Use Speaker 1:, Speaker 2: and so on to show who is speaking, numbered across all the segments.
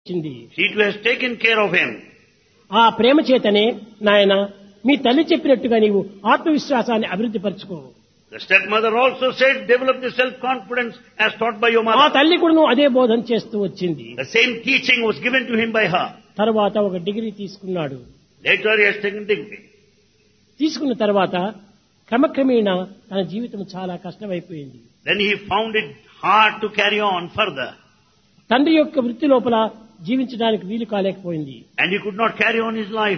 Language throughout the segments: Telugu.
Speaker 1: She too has taken care of him.
Speaker 2: ఆ ప్రేమ చేతనే నాయన మీ తల్లి చెప్పినట్టుగా నీవు ఆత్మవిశ్వాసాన్ని అభివృద్ధి పరచుకో.
Speaker 1: The stepmother also said, develop the self-confidence as taught by your
Speaker 2: ఆ
Speaker 1: mother.
Speaker 2: తల్లి కూడా అదే బోధన చేస్తూ వచ్చింది.
Speaker 1: The same teaching was given to him by her.
Speaker 2: తర్వాత ఒక డిగ్రీ తీసుకున్నాడు.
Speaker 1: Later he has taken degree.
Speaker 2: తీసుకున్న తర్వాత క్రమక్రమేణా తన జీవితం చాలా కష్టమైపోయింది.
Speaker 1: Then he found it hard to carry on further.
Speaker 2: తండ్రి యొక్క వృత్తి లోపల జీవించడానికి వీలు కాలేకపోయింది.
Speaker 1: And he could not carry on his life.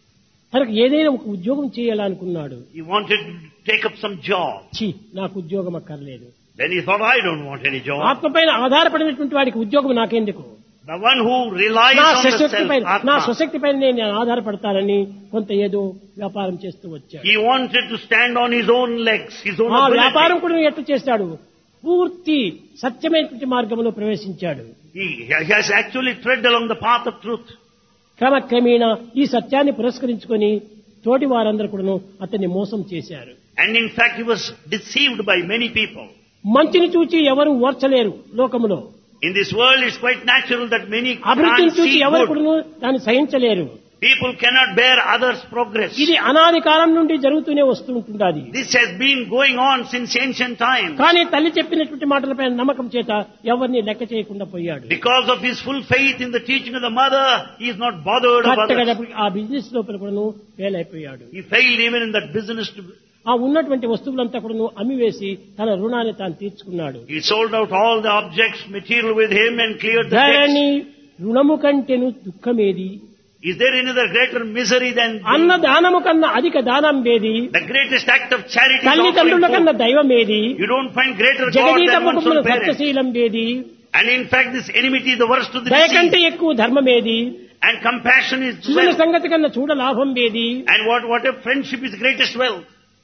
Speaker 2: తనకు ఏదైనా ఒక ఉద్యోగం చేయాలనుకున్నాడు.
Speaker 1: He wanted to take up some job.
Speaker 2: నాకు ఉద్యోగం అక్కర్లేదు.
Speaker 1: Then he thought, I don't want any job.
Speaker 2: ఆత్మపైన ఆధారపడినటువంటి వాడికి ఉద్యోగం నాకెందుకు?
Speaker 1: The one who relies
Speaker 2: నా
Speaker 1: on the
Speaker 2: శక్తి పైన నా
Speaker 1: self,
Speaker 2: స్వశక్తి పైన నేను ఆధారపడతానని కొంత ఏదో వ్యాపారం చేస్తూ వచ్చాడు.
Speaker 1: he wanted to stand on his own legs, his own
Speaker 2: ఆ
Speaker 1: ability.
Speaker 2: వ్యాపారం కూడా ఎట్లా చేస్తాడు? పూర్తి సత్యమైనటువంటి మార్గంలో ప్రవేశించాడు.
Speaker 1: He has actually tread along the path of truth.
Speaker 2: క్రమక్రమేణా ఈ సత్యాన్ని పురస్కరించుకొని తోటి వారందరూ కూడా అతన్ని మోసం చేశారు.
Speaker 1: And in fact, he was deceived by many people.
Speaker 2: మంచిని చూచి ఎవరు ఓర్చలేరు లోకములో.
Speaker 1: In this world, it's quite natural that many
Speaker 2: అభివృద్ధిని
Speaker 1: can't
Speaker 2: చూచి
Speaker 1: see
Speaker 2: ఎవరు
Speaker 1: good.
Speaker 2: కూడా దాన్ని సహించలేరు.
Speaker 1: People cannot bear others' progress.
Speaker 2: ఇది అనాది కాలం నుండి జరుగుతూనే వస్తూ ఉంటుండాది.
Speaker 1: This has been going on since ancient times.
Speaker 2: కానీ తల్లి చెప్పినటువంటి మాటలపై నమ్మకం చేత ఎవరిని లెక్క చేయకుండా పోయాడు.
Speaker 1: Because of his full faith in the teaching of the mother, he is not bothered of others.
Speaker 2: కరెక్ట్గా ఆ బిజినెస్ లోపల కూడా ఫెయిల్ అయిపోయాడు.
Speaker 1: He failed even in that business.
Speaker 2: ఆ ఉన్నటువంటి వస్తువులంతా కూడా అమ్మివేసి తన రుణాన్ని తాను తీర్చుకున్నాడు.
Speaker 1: He sold out all the objects, material with him and cleared the debts.
Speaker 2: ధరణి రుణము కంటేను దుఃఖమేది?
Speaker 1: Is there any other greater misery than
Speaker 2: అన్న దానము కన్నా అధిక దానం ఏది?
Speaker 1: the greatest act of charity? is
Speaker 2: తల్లిదండ్రుల
Speaker 1: offering
Speaker 2: కన్నా
Speaker 1: food.
Speaker 2: దైవం ఏది?
Speaker 1: You don't find greater God
Speaker 2: జగదీత
Speaker 1: than one's
Speaker 2: ముఖములు
Speaker 1: own parents.
Speaker 2: సత్యశీలం ఏది?
Speaker 1: And in fact, this enmity is the worst of the
Speaker 2: దయ కంటే
Speaker 1: disease.
Speaker 2: ఎక్కువ ధర్మం ఏది?
Speaker 1: And compassion is
Speaker 2: చూసిన
Speaker 1: wealth.
Speaker 2: సంగతి కన్నా చూడ లాభం ఏది?
Speaker 1: And what if friendship is greatest wealth?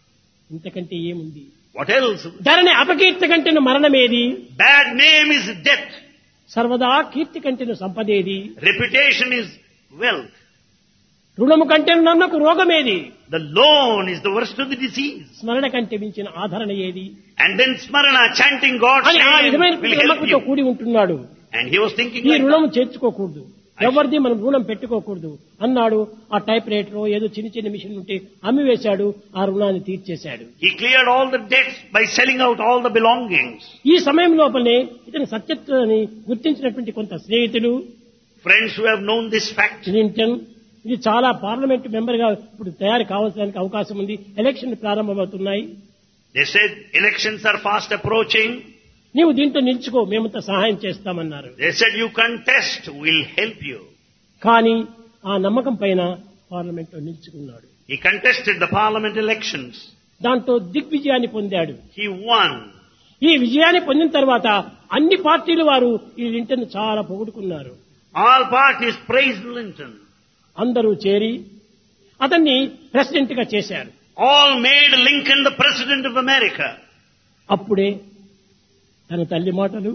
Speaker 2: ఇంతకంటే ఏముంది?
Speaker 1: What else?
Speaker 2: ధరణి అపకీర్తి కంటేను మరణమేది?
Speaker 1: Bad name is death.
Speaker 2: సర్వదా కీర్తి కంటేను సంపదేది?
Speaker 1: Reputation is wealth.
Speaker 2: రుణము కంటేను నన్నకు రోగమేది?
Speaker 1: The loan is the worst of the disease.
Speaker 2: స్మరణ కంటే మించిన ఆదరణ ఏది?
Speaker 1: And then smarana, chanting God's
Speaker 2: అని ఆ
Speaker 1: name
Speaker 2: విధమైన
Speaker 1: will help
Speaker 2: నమ్మకంతో
Speaker 1: you.
Speaker 2: కూడి ఉంటున్నాడు.
Speaker 1: And he was thinking
Speaker 2: ఈ
Speaker 1: like
Speaker 2: రుణం
Speaker 1: that.
Speaker 2: చేర్చుకోకూడదు, ఎవరిది మనం రుణం పెట్టుకోకూడదు అన్నాడు. ఆ టైప్ రైటర్ ఏదో చిన్న చిన్న మిషన్ ఉంటే అమ్మివేశాడు. ఆ రుణాన్ని తీర్చేశాడు.
Speaker 1: He cleared all the debts by selling out all the belongings.
Speaker 2: ఈ సమయం లోపలనే ఇతని సత్యత్వాన్ని గుర్తించినటువంటి కొంత స్నేహితులు,
Speaker 1: Friends who have known this fact.
Speaker 2: Clinton ఇది చాలా పార్లమెంట్ మెంబర్ గా ఇప్పుడు తయారు కావాల్సిన అవకాశం ఉంది, ఎలక్షన్ ప్రారంభమవుతున్నాయి,
Speaker 1: They said elections are fast approaching.
Speaker 2: నీవు దీంట్లో నిల్చుకో, మేమంతా సహాయం చేస్తామన్నారు.
Speaker 1: They said you contest, we'll help you.
Speaker 2: కానీ ఆ నమ్మకం పైన పార్లమెంట్ లో నిల్చుకున్నాడు.
Speaker 1: He contested the parliament elections.
Speaker 2: దాంతో దిగ్విజయాన్ని పొందాడు.
Speaker 1: He won.
Speaker 2: ఈ విజయాన్ని పొందిన తర్వాత అన్ని పార్టీల వారు ఈ లింటన్ చాలా పొగుడుకున్నారు.
Speaker 1: All parties praised Lincoln.
Speaker 2: అందరూ చేరి అతన్ని ప్రెసిడెంట్ గా చేశారు.
Speaker 1: All made Lincoln the president of America.
Speaker 2: అప్పుడే తన తల్లి మాటలు,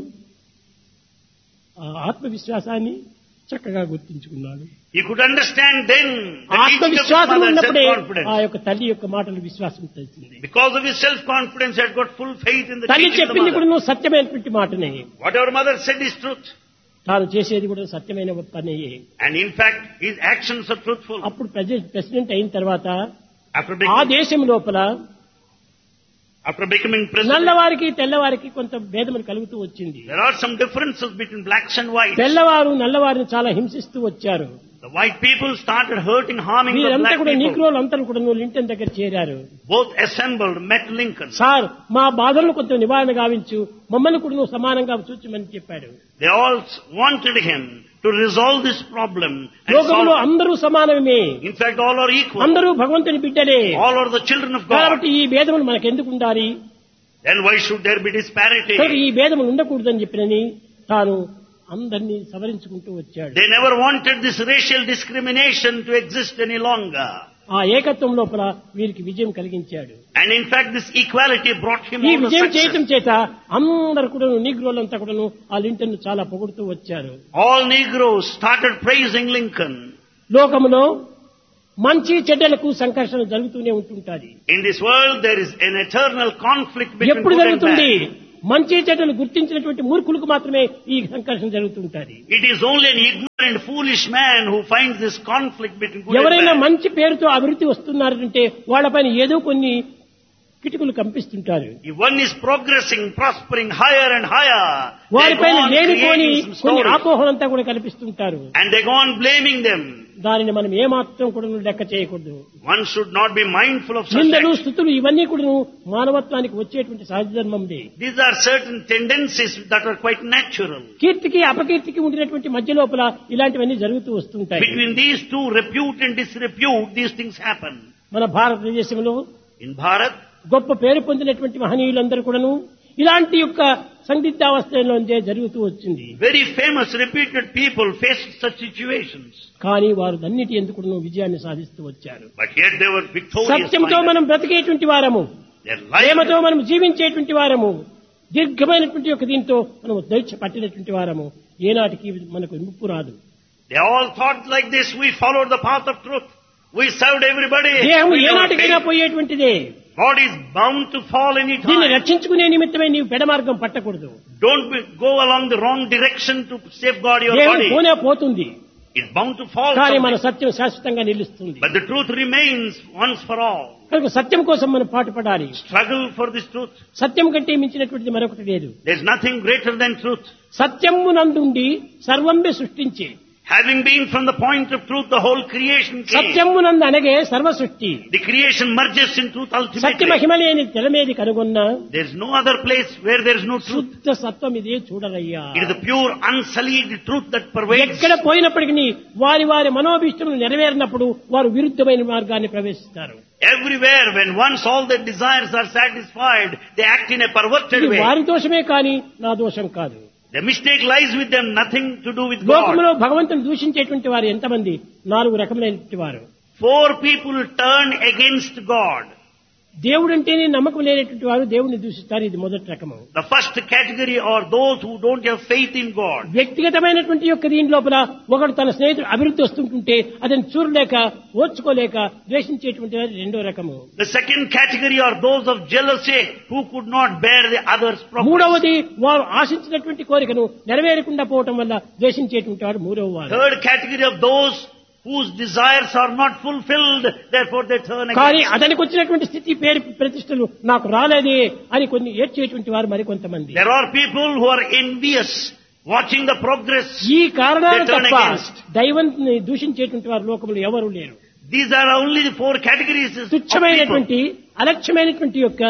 Speaker 2: ఆ ఆత్మవిశ్వాసాన్ని చక్కగా గుర్తించుకున్నాడు.
Speaker 1: He could understand then the teaching of his
Speaker 2: ఆత్మవిశ్వాసం
Speaker 1: mother and
Speaker 2: ఉన్నప్పుడే ఆ
Speaker 1: self-confidence.
Speaker 2: యొక్క తల్లి యొక్క మాటలు విశ్వాసం తెలిసింది.
Speaker 1: Because of his self-confidence, he had got full faith in the
Speaker 2: తల్లి
Speaker 1: teaching of the
Speaker 2: చెప్పింది కూడా
Speaker 1: mother.
Speaker 2: నువ్వు సత్యమైనటువంటి మాటనే,
Speaker 1: Whatever mother said is truth.
Speaker 2: తాను చేసేది కూడా సత్యమైన పనియే.
Speaker 1: And in fact, his actions are truthful.
Speaker 2: అప్పుడు ప్రెసిడెంట్ అయిన తర్వాత
Speaker 1: After
Speaker 2: ఆ
Speaker 1: becoming,
Speaker 2: దేశం లోపల
Speaker 1: president,
Speaker 2: నల్లవారికి తెల్లవారికి కొంత భేదములు కలుగుతూ వచ్చింది.
Speaker 1: there are some differences between blacks and whites.
Speaker 2: తెల్లవారు నల్లవారిని చాలా హింసిస్తూ వచ్చారు.
Speaker 1: The white people started hurting, harming the
Speaker 2: వీరంతా
Speaker 1: black
Speaker 2: కూడా
Speaker 1: people.
Speaker 2: నీగ్రోలు అంతా కూడా లింటన్ దగ్గర చేరారు.
Speaker 1: Both assembled, met Lincoln.
Speaker 2: Sir మా బాధలను కొంత నివారణ గావించు, మమ్మల్ని కూడా నువ్వు సమానంగా చూచమని చెప్పాడు.
Speaker 1: They all wanted him to resolve this problem. And
Speaker 2: లోకంలో
Speaker 1: solve.
Speaker 2: అందరూ సమానమే,
Speaker 1: In fact, all are equal.
Speaker 2: అందరూ భగవంతుని బిడ్డలే.
Speaker 1: All are the children of God.
Speaker 2: కాబట్టి ఈ భేదములు మనకెందుకు ఉండాలి?
Speaker 1: Then why should there be disparity?
Speaker 2: కాబట్టి ఈ భేదములు ఉండకూడదని చెప్పినని తాను అందరినీ సవరించుకుంటూ వచ్చాడు.
Speaker 1: They never wanted this racial discrimination to exist any longer.
Speaker 2: ఆ ఏకత్వం లోపల వీరికి విజయం కలిగించాడు.
Speaker 1: And in fact, this equality brought him
Speaker 2: ఈ
Speaker 1: all the
Speaker 2: విజయం
Speaker 1: success.
Speaker 2: చేయటం చేత అందరు కూడా నీగ్రోలంతా కూడాను ఆ లింటన్ చాలా పొగుడుతూ వచ్చారు.
Speaker 1: All Negroes started praising Lincoln.
Speaker 2: లోకములో మంచి చెడ్డలకు సంఘర్షణ జరుగుతూనే ఉంటుంటాది.
Speaker 1: In this world, there is an eternal conflict between
Speaker 2: ఎప్పుడు
Speaker 1: good and
Speaker 2: జరుగుతుంది?
Speaker 1: bad.
Speaker 2: మంచి చెడ్డలు గుర్తించినటువంటి మూర్ఖులకు మాత్రమే ఈ సంఘర్షణ జరుగుతుంటుంది.
Speaker 1: It is only an ignorant, foolish man who finds this conflict between good and
Speaker 2: ఎవరైనా
Speaker 1: bad.
Speaker 2: మంచి పేరుతో అభివృద్ధి వస్తున్నారంటే వాళ్ళపైన ఏదో కొన్ని కిటుకులు కంపిస్తుంటారు.
Speaker 1: If one is progressing, prospering higher and higher, they go
Speaker 2: వారిపైన
Speaker 1: on
Speaker 2: లేనిపోని
Speaker 1: creating some
Speaker 2: కొన్ని
Speaker 1: stories.
Speaker 2: ఆపోహలంతా కూడా కల్పిస్తుంటారు.
Speaker 1: And they go on blaming them.
Speaker 2: దానిని మనం ఏమాత్రం కూడా లెక్క చేయకూడదు.
Speaker 1: One should not be mindful of such
Speaker 2: నిందలు
Speaker 1: acts.
Speaker 2: స్థుతులు ఇవన్నీ కూడా మానవత్వానికి వచ్చేటువంటి సహజ ధర్మందే.
Speaker 1: These are certain tendencies that are quite natural.
Speaker 2: కీర్తికి అపకీర్తికి ఉండినటువంటి మధ్య లోపల ఇలాంటివన్నీ జరుగుతూ వస్తుంటాయి.
Speaker 1: Between these two, repute and disrepute, these things happen.
Speaker 2: మన భారతదేశంలో
Speaker 1: In Bharat,
Speaker 2: గొప్ప పేరు పొందినటువంటి మహనీయులందరూ కూడాను ఇలాంటి యొక్క సందిగ్ధావస్థలోనే జరుగుతూ వచ్చింది.
Speaker 1: very famous, reputed people faced such situations.
Speaker 2: కానీ వారు అన్నిటి ఎందుకు విజయాన్ని సాధిస్తూ వచ్చారు.
Speaker 1: But yet they were victorious.
Speaker 2: సత్యంతో
Speaker 1: minded.
Speaker 2: మనం బ్రతికేటువంటి వారము,
Speaker 1: Their life,
Speaker 2: ప్రేమతో మనం జీవించేటువంటి వారము, దీర్ఘమైనటువంటి యొక్క దీంతో మనం దైత్య పట్టినటువంటి వారము ఏనాటికి మనకు ముప్పు రాదు.
Speaker 1: they all thought like this. We followed the path of truth. We served everybody.
Speaker 2: దేహం
Speaker 1: with our
Speaker 2: ఏనాటికైనా
Speaker 1: faith.
Speaker 2: పోయేటువంటిదే.
Speaker 1: God is bound to fall any
Speaker 2: దీన్ని
Speaker 1: time.
Speaker 2: రక్షించుకునే నిమిత్తమే నీవు పెడమార్గం పట్టకూడదు.
Speaker 1: Go along the wrong direction to safeguard your
Speaker 2: దేహం
Speaker 1: body.
Speaker 2: పోనే పోతుంది,
Speaker 1: It's bound to fall.
Speaker 2: కానీ మన
Speaker 1: someday.
Speaker 2: సత్యం శాశ్వతంగా నిలుస్తుంది.
Speaker 1: But the truth remains once for all.
Speaker 2: కనుక సత్యం కోసం మనం పాటుపడాలి.
Speaker 1: Struggle for this truth.
Speaker 2: సత్యం కంటే మించినటువంటిది మరొకటి లేదు.
Speaker 1: There's nothing greater than truth.
Speaker 2: సత్యము నందుండి సర్వంబే సృష్టించి,
Speaker 1: Having been from the point of truth, the whole creation came.
Speaker 2: సత్యము నందు అనగే సర్వ సృష్టి.
Speaker 1: The creation merges in truth
Speaker 2: Satya
Speaker 1: ultimately.
Speaker 2: మహిమ లేని తెలమేది కనుగొన్నా
Speaker 1: There's no other place where there's no truth.
Speaker 2: శుద్ధ సత్వం ఇదే చూడరయ్యా.
Speaker 1: It is the pure, unsullied truth that pervades.
Speaker 2: ఎక్కడ పోయినప్పటికీ వారి వారి మనోభీష్టములు నెరవేరినప్పుడు వారు విరుద్ధమైన మార్గాన్ని ప్రవేశిస్తారు.
Speaker 1: Everywhere, when once all their desires are satisfied, they act in a perverted
Speaker 2: ఇది
Speaker 1: way.
Speaker 2: వారి దోషమే కాని నా దోషం కాదు.
Speaker 1: The mistake lies with them, nothing to do with God.
Speaker 2: లోకంలో భగవంతుని దూషించేటువంటి వారు ఎంతమంది? 4 రకములైనటువంటి వారు.
Speaker 1: 4 people turn against God.
Speaker 2: దేవుడంటేనే నమ్మకం లేనటువంటి వారు దేవుడిని దూషిస్తారు. ఇది మొదటి రకము.
Speaker 1: The first category are those who don't have faith in God.
Speaker 2: వ్యక్తిగతమైనటువంటి యొక్క దీని లోపల ఒకడు తన స్నేహితుడు అభివృద్ధి వస్తుంటుంటే అతను చూడలేక ఓర్చుకోలేక ద్వేషించేటువంటి వారు రెండో రకము.
Speaker 1: The second category are those of jealousy who could not bear the other's progress.
Speaker 2: మూడవది వారు ఆశించినటువంటి కోరికను నెరవేరకుండా పోవటం వల్ల ద్వేషించేటువంటి వారు మూడవ వారు.
Speaker 1: Third category of those whose desires are not fulfilled, therefore they turn
Speaker 2: కానీ
Speaker 1: against.
Speaker 2: అతనికి వచ్చినటువంటి స్థితి పేరు ప్రతిష్టలు నాకు రాలేదే అని కొన్ని ఏడ్చేటువంటి వారు మరికొంతమంది.
Speaker 1: There are people who are envious, watching the progress.
Speaker 2: ఈ కారణాలు
Speaker 1: They turn
Speaker 2: తప్ప
Speaker 1: against.
Speaker 2: దైవాన్ని దూషించేటువంటి వారు లోకంలో ఎవరు లేరు.
Speaker 1: These are only the 4 categories of people.
Speaker 2: తుచ్చమైనటువంటి అలక్ష్యమైనటువంటి యొక్క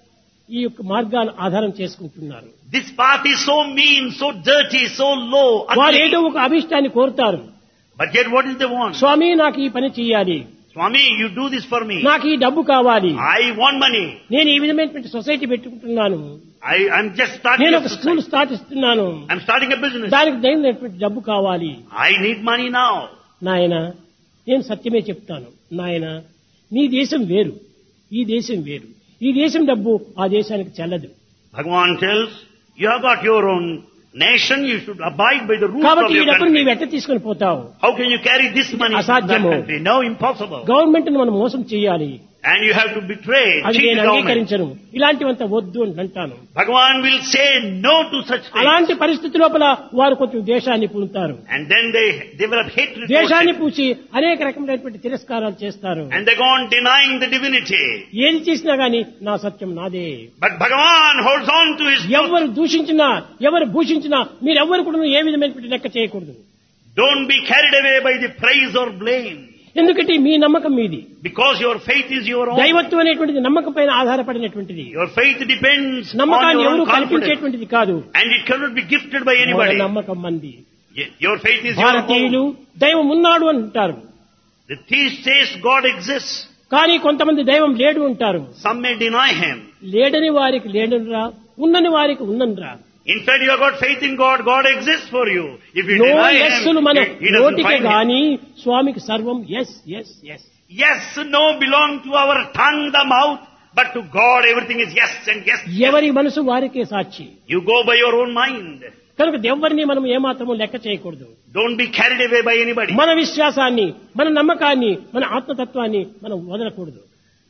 Speaker 2: ఈ యొక్క మార్గాలు ఆధారం చేసుకుంటున్నారు.
Speaker 1: This path is so mean, so dirty, so low,
Speaker 2: వారు
Speaker 1: ugly.
Speaker 2: ఏదో ఒక అభిష్టాన్ని కోరుతారు.
Speaker 1: But yet what is they want?
Speaker 2: స్వామి నాకు ఈ పని చెయ్యాలి,
Speaker 1: Swami, you do this for me.
Speaker 2: నాకు ఈ డబ్బు కావాలి,
Speaker 1: I want money.
Speaker 2: నేను ఈ విధమైనటువంటి సొసైటీ పెట్టుకుంటున్నాను,
Speaker 1: I'm just starting
Speaker 2: నేను
Speaker 1: a
Speaker 2: ఒక స్కూల్
Speaker 1: society.
Speaker 2: స్టార్ట్ ఇస్తున్నాను,
Speaker 1: I'm starting a business.
Speaker 2: దానికి తగినటువంటి డబ్బు కావాలి.
Speaker 1: I need money now.
Speaker 2: నాయన నేను సత్యమే చెప్తాను. నాయన నీ దేశం వేరు, ఈ దేశం వేరు. ఈ దేశం డబ్బు ఆ దేశానికి చెల్లదు.
Speaker 1: Bhagavan tells, you have got your own nation, you should abide by the rules of
Speaker 2: కాబట్టి ఈ
Speaker 1: your
Speaker 2: డబ్బును
Speaker 1: country.
Speaker 2: నీవు ఎట్ట తీసుకొని పోతావు?
Speaker 1: How can you carry this money to that
Speaker 2: అసాధ్యము.
Speaker 1: country? No, impossible.
Speaker 2: గవర్నమెంట్ ను మనం మోసం చేయాలి,
Speaker 1: And you have to betray,
Speaker 2: అది
Speaker 1: cheat
Speaker 2: నేను
Speaker 1: the government.
Speaker 2: అంగీకరించను, ఇలాంటివంత వద్దు అని అంటాను.
Speaker 1: Bhagavan will say no to such things.
Speaker 2: అలాంటి పరిస్థితి లోపల వారు కొంచెం దేశాన్ని పూనుతారు.
Speaker 1: And then they develop hatred
Speaker 2: దేశాన్ని
Speaker 1: towards it.
Speaker 2: పూసి అనేక రకమైనటువంటి తిరస్కారాలు చేస్తారు.
Speaker 1: And they go on denying the divinity.
Speaker 2: ఏది చేసినా గాని నా సత్యం నాదే.
Speaker 1: But Bhagavan holds on to his truth.
Speaker 2: ఎవరు దూషించినా ఎవరు భూషించినా మీరెవ్వరు కూడా ఏ విధమైనటువంటి లెక్క చేయకూడదు.
Speaker 1: Don't be carried away by the praise or blame.
Speaker 2: ఎందుకంటే మీ నమ్మకం మీది.
Speaker 1: Because your faith is your own.
Speaker 2: దైవత్వం అనేటువంటిది నమ్మకం పైన ఆధారపడినటువంటిది.
Speaker 1: Your faith depends on
Speaker 2: నమ్మకాన్ని
Speaker 1: your
Speaker 2: ఎవరు
Speaker 1: own confidence.
Speaker 2: కల్పించేటువంటిది కాదు.
Speaker 1: And it cannot be gifted by
Speaker 2: మన
Speaker 1: anybody.
Speaker 2: నమ్మకం మంది.
Speaker 1: Your faith is your
Speaker 2: భారతీయులు
Speaker 1: own.
Speaker 2: దైవం ఉన్నాడు అంటారు,
Speaker 1: The theist says God exists.
Speaker 2: కానీ కొంతమంది దైవం లేడు అంటారు.
Speaker 1: Some may deny him.
Speaker 2: లేడని వారికి లేడనిరా, ఉన్నని వారికి ఉన్ననిరా.
Speaker 1: In fact, you have got faith in God. God exists for you. If you
Speaker 2: no
Speaker 1: deny
Speaker 2: ఎస్సులు
Speaker 1: him,
Speaker 2: మన
Speaker 1: he doesn't
Speaker 2: నోటికి
Speaker 1: find him.
Speaker 2: గాని స్వామికి సర్వం yes yes yes.
Speaker 1: Yes, no belong to our tongue, the mouth, but to God everything is yes and yes.
Speaker 2: ఎవరి మనసు వారికే సాక్షి.
Speaker 1: You go by your own mind.
Speaker 2: కనుక ఎవరిని మనం ఏమాత్రము లెక్క చేయకూడదు.
Speaker 1: Don't be carried away by anybody.
Speaker 2: మన విశ్వాసాన్ని, మన నమ్మకాన్ని, మన ఆత్మతత్వాన్ని మనం వదలకూడదు.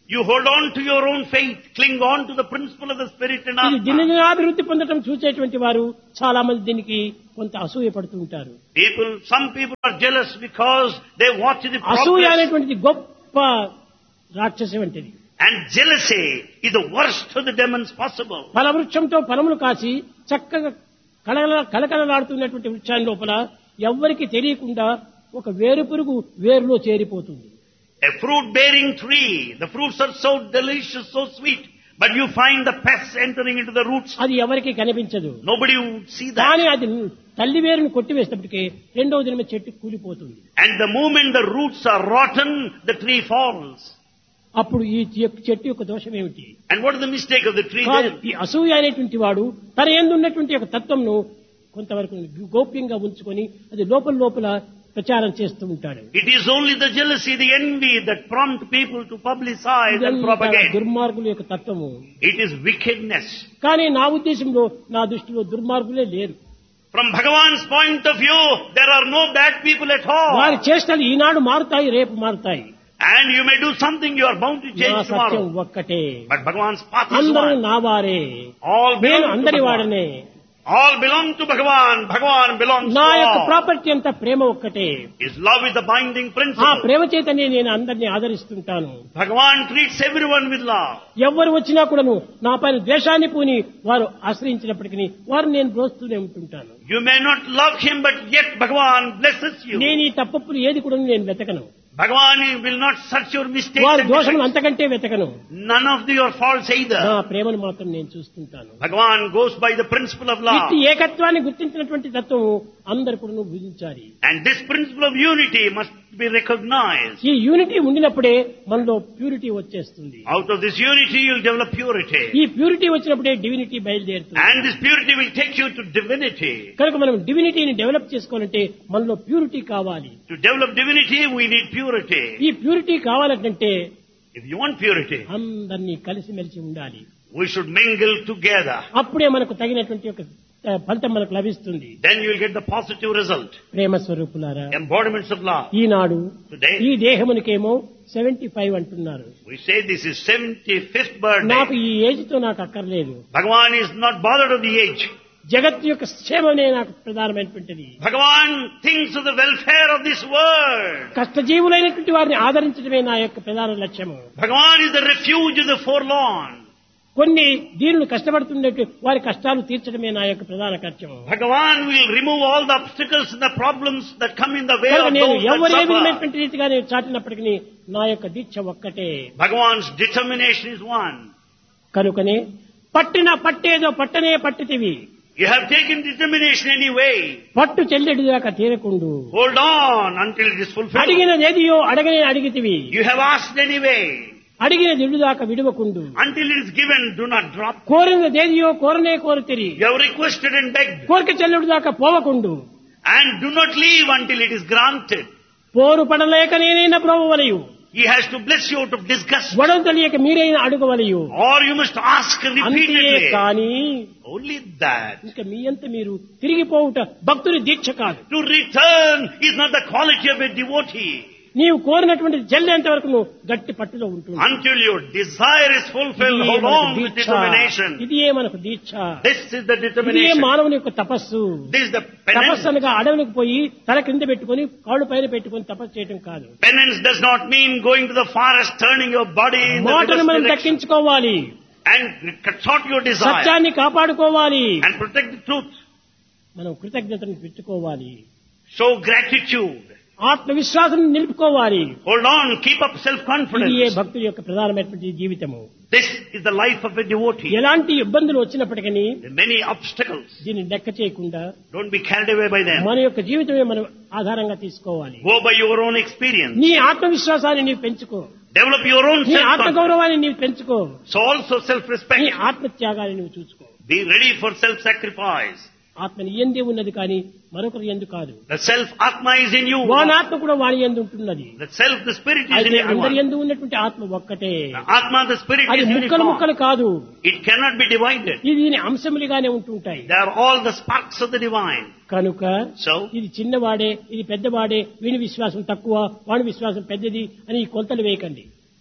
Speaker 1: You hold on to your own faith, cling on to the principle of the spirit and
Speaker 2: ఇది
Speaker 1: Atma.
Speaker 2: దినదినాభివృద్ధి పొందడం చూసేటువంటి వారు చాలా మంది దీనికి కొంత అసూయ పడుతూ ఉంటారు.
Speaker 1: Some people are jealous because they watch the
Speaker 2: అసూయ
Speaker 1: progress.
Speaker 2: అనేటువంటిది గొప్ప రాక్షసి వంటిది.
Speaker 1: And jealousy is the worst of the demons possible.
Speaker 2: ఫలవృక్షంతో ఫలములు కాసి చక్కగా కళకళలాడుతున్నటువంటి వృక్షాన్ని లోపల ఎవ్వరికి తెలియకుండా ఒక వేరుపురుగు వేరులో చేరిపోతుంది.
Speaker 1: A fruit-bearing tree, the fruits are so delicious, so sweet, but you find the pests entering into the roots.
Speaker 2: అది ఎవరికి కనిపించదు.
Speaker 1: Nobody would see that.
Speaker 2: కానీ అది తల్లి వేరును కొట్టివేసినప్పటికీ రెండవ దినమే చెట్టు కూలిపోతుంది.
Speaker 1: And the moment the roots are rotten, the tree falls.
Speaker 2: అప్పుడు ఈ చెట్టు యొక్క దోషం ఏమిటి?
Speaker 1: And what is the mistake of the tree
Speaker 2: కాదు,
Speaker 1: then?
Speaker 2: ఈ అసూయ అనేటువంటి వాడు తన యందు ఉన్నటువంటి ఒక తత్వంను కొంతవరకు గోప్యంగా ఉంచుకొని అది లోపల ప్రచారం చేస్తూ ఉంటాడు.
Speaker 1: It is only the jealousy, the envy that prompt people to publicize and
Speaker 2: ఇదంతా
Speaker 1: propagate.
Speaker 2: దుర్మార్గుల యొక్క తత్వము.
Speaker 1: It is wickedness.
Speaker 2: కానీ నా ఉద్దేశంలో నా దృష్టిలో దుర్మార్గులే లేరు.
Speaker 1: From Bhagavan's point of view, there are no bad people at
Speaker 2: వారి
Speaker 1: all.
Speaker 2: చేష్టలు ఈనాడు మారుతాయి, రేపు మారుతాయి.
Speaker 1: And you may do something, you are bound to
Speaker 2: నా
Speaker 1: change
Speaker 2: సత్యం
Speaker 1: tomorrow.
Speaker 2: ఒక్కటే.
Speaker 1: But Bhagavan's path is
Speaker 2: అందరూ
Speaker 1: one.
Speaker 2: నా వారే,
Speaker 1: All
Speaker 2: నేను
Speaker 1: belong to
Speaker 2: అందరి
Speaker 1: Bhagavan.
Speaker 2: వాడనే.
Speaker 1: All belong to Bhagavan. Bhagavan belongs to
Speaker 2: నా యొక్క
Speaker 1: all.
Speaker 2: ప్రాపర్టీ అంతా ప్రేమ ఒక్కటే.
Speaker 1: His love is the binding
Speaker 2: ఆ
Speaker 1: principle.
Speaker 2: ప్రేమ చేతనే నేను అందరినీ ఆదరిస్తుంటాను.
Speaker 1: Bhagavan treats everyone with love.
Speaker 2: ఎవరు వచ్చినా కూడాను నా పైన ద్వేషాన్ని పూని వారు ఆశ్రయించినప్పటికీ వారు నేను బ్రోస్తూనే ఉంటుంటాను.
Speaker 1: You may not love him, but yet Bhagavan blesses you.
Speaker 2: నేను ఈ తప్పులు ఏది కూడా నేను వెతకను.
Speaker 1: Bhagavan will not search your mistakes
Speaker 2: వారి
Speaker 1: and
Speaker 2: దోషములు
Speaker 1: defects.
Speaker 2: అంతకంటే వెతకను.
Speaker 1: None of your faults
Speaker 2: నా
Speaker 1: either.
Speaker 2: ప్రేమను మాత్రం నేను చూస్తుంటాను.
Speaker 1: Bhagavan goes by the principle of love.
Speaker 2: ఇట్టి ఏకత్వాన్ని గుర్తించినటువంటి తత్వం అందరు కూడా భుజించాలి.
Speaker 1: And this principle of unity must be recognized.
Speaker 2: ఈ యూనిటీ ఉండినప్పుడే మనలో ప్యూరిటీ వచ్చేస్తుంది.
Speaker 1: Out of this unity you will develop purity.
Speaker 2: ఈ ప్యూరిటీ వచ్చినప్పుడే డివినిటీ బయలుదేరుతుంది.
Speaker 1: And this purity will take you to divinity.
Speaker 2: కనుక మనం డివినిటీని డెవలప్ చేసుకోవాలంటే మనలో ప్యూరిటీ కావాలి.
Speaker 1: To develop divinity we need purity.
Speaker 2: ఈ ప్యూరిటీ కావాలంటే
Speaker 1: If you want purity,
Speaker 2: అందరినీ కలిసిమెలిసి ఉండాలి.
Speaker 1: we should mingle together.
Speaker 2: అప్పుడే మనకు తగినటువంటి ఒక ఫలితం మనకు లభిస్తుంది.
Speaker 1: Then you will get the positive result.
Speaker 2: ప్రేమ స్వరూపులారా,
Speaker 1: Embodiments of love.
Speaker 2: Eenadu
Speaker 1: Today,
Speaker 2: ఈ దేహమునికేమో 75 అంటున్నారు.
Speaker 1: we say this is 75th birthday.
Speaker 2: నాకు ఈ ఏజ్ తో నాకు అక్కర్లేదు.
Speaker 1: Bhagavan is not bothered of the age.
Speaker 2: జగత్తు యొక్క క్షేమమే నాకు ప్రధానమైనటువంటిది.
Speaker 1: Bhagavan thinks of the welfare of this world.
Speaker 2: కష్టజీవులైనటువంటి వారిని ఆదరించడమే నా యొక్క ప్రధాన లక్ష్యము.
Speaker 1: Bhagavan is the refuge of the forlorn.
Speaker 2: కొన్ని దీనులు కష్టపడుతున్నట్టు వారి కష్టాలు తీర్చడమే నా యొక్క ప్రధాన కర్తవ్యం.
Speaker 1: Bhagavan will remove all the obstacles and the problems that come in the way
Speaker 2: కనుక
Speaker 1: of
Speaker 2: నేను
Speaker 1: those that
Speaker 2: ఎవరే
Speaker 1: suffer.
Speaker 2: విధమైనటువంటి రీతిగా నేను చాటినప్పటికీ నా యొక్క దీక్ష ఒక్కటే.
Speaker 1: Bhagavan's determination is one.
Speaker 2: కనుకనే పట్టేదో పట్టనే పట్టితివి,
Speaker 1: You have taken determination anyway.
Speaker 2: పట్టు చెల్లెడు దాకా తీరకుండు,
Speaker 1: Hold on until it is fulfilled.
Speaker 2: అడిగినదేదియో అడిగితివి,
Speaker 1: You have asked anyway.
Speaker 2: అడిగినది దాకా విడువకుండు,
Speaker 1: Until it is given, do not drop.
Speaker 2: కోరినదేదియో కోరితిరి,
Speaker 1: You have requested and begged.
Speaker 2: కోరిక చెల్లెడు దాకా పోవకుండు,
Speaker 1: And do not leave until it is granted.
Speaker 2: పోరు పడలేక నేనైనా ప్రోవవలయు,
Speaker 1: He has to bless you out of disgust.
Speaker 2: గొడవ తెలియక మీరైనా అడుగవలయు.
Speaker 1: Or you must ask
Speaker 2: అంతే
Speaker 1: repeatedly.
Speaker 2: కానీ
Speaker 1: Only that.
Speaker 2: ఇంకా మీ అంత మీరు తిరిగిపోవుట భక్తుని దీక్ష కాదు.
Speaker 1: To return is not the quality of a devotee.
Speaker 2: నీవు కోరినటువంటి చెల్లేంత వరకు నువ్వు గట్టి పట్టులో ఉంటుంది.
Speaker 1: Until your desire is fulfilled, hold on with determination.
Speaker 2: ఇది మనకు దీక్ష.
Speaker 1: This is the
Speaker 2: ఇది
Speaker 1: determination.
Speaker 2: మానవుని యొక్క తపస్సు.
Speaker 1: This is the
Speaker 2: తపస్సు
Speaker 1: penance.
Speaker 2: అనగా అడవులకు పోయి తల కింద పెట్టుకొని కాళ్ళు పైన పెట్టుకొని తపస్సు చేయడం కాదు.
Speaker 1: Penance does not mean going to the forest, turning your body in the
Speaker 2: మాటను
Speaker 1: reverse
Speaker 2: మనం
Speaker 1: direction.
Speaker 2: దక్కించుకోవాలి,
Speaker 1: And cut short your desire.
Speaker 2: సత్యాన్ని కాపాడుకోవాలి,
Speaker 1: And protect the truth.
Speaker 2: మనం కృతజ్ఞతను పెట్టుకోవాలి,
Speaker 1: Show gratitude.
Speaker 2: ఆత్మవిశ్వాసం నిలుపుకోవాలి.
Speaker 1: Hold on, keep up
Speaker 2: ఇది
Speaker 1: self-confidence.
Speaker 2: భక్తుడి యొక్క ప్రధానమైనటువంటి జీవితము.
Speaker 1: This is the life of a devotee.
Speaker 2: ఎలాంటి ఇబ్బందులు వచ్చినప్పటికీ
Speaker 1: There are many obstacles.
Speaker 2: దీన్ని లెక్క చేయకుండా
Speaker 1: Don't be carried away by them.
Speaker 2: మన యొక్క జీవితమే మనం ఆధారంగా తీసుకోవాలి.
Speaker 1: Go by your own experience.
Speaker 2: నీ ఆత్మవిశ్వాసాన్ని నీవు పెంచుకో,
Speaker 1: Develop your own
Speaker 2: నీ
Speaker 1: self-confidence.
Speaker 2: ఆత్మగౌరవాన్ని నీవు పెంచుకో,
Speaker 1: So also
Speaker 2: నీ
Speaker 1: self-respect.
Speaker 2: ఆత్మత్యాగాన్ని నువ్వు చూసుకో.
Speaker 1: Be ready for self-sacrifice.
Speaker 2: ఆత్మ నీ యందే ఉన్నది కానీ మరొకరి యందు కాదు.
Speaker 1: The self-atma is in you.
Speaker 2: వాని ఆత్మ కూడా వాని యందు ఉంటున్నది.
Speaker 1: The self, the spirit is in
Speaker 2: అయితే అందరి
Speaker 1: everyone.
Speaker 2: యందు ఉన్నటువంటి ఆత్మ ఒక్కటే.
Speaker 1: The atma, the spirit
Speaker 2: అది
Speaker 1: is
Speaker 2: ముక్కలు
Speaker 1: uniform.
Speaker 2: ముక్కలు కాదు,
Speaker 1: It cannot be divided.
Speaker 2: ఇది దీని అంశములుగానే ఉంటుంటాయి.
Speaker 1: They are all the sparks of the divine.
Speaker 2: కనుక
Speaker 1: So,
Speaker 2: ఇది చిన్నవాడే, ఇది పెద్దవాడే, వీని విశ్వాసం తక్కువ, వాని విశ్వాసం పెద్దది అని ఈ కొలతలు వేయకండి.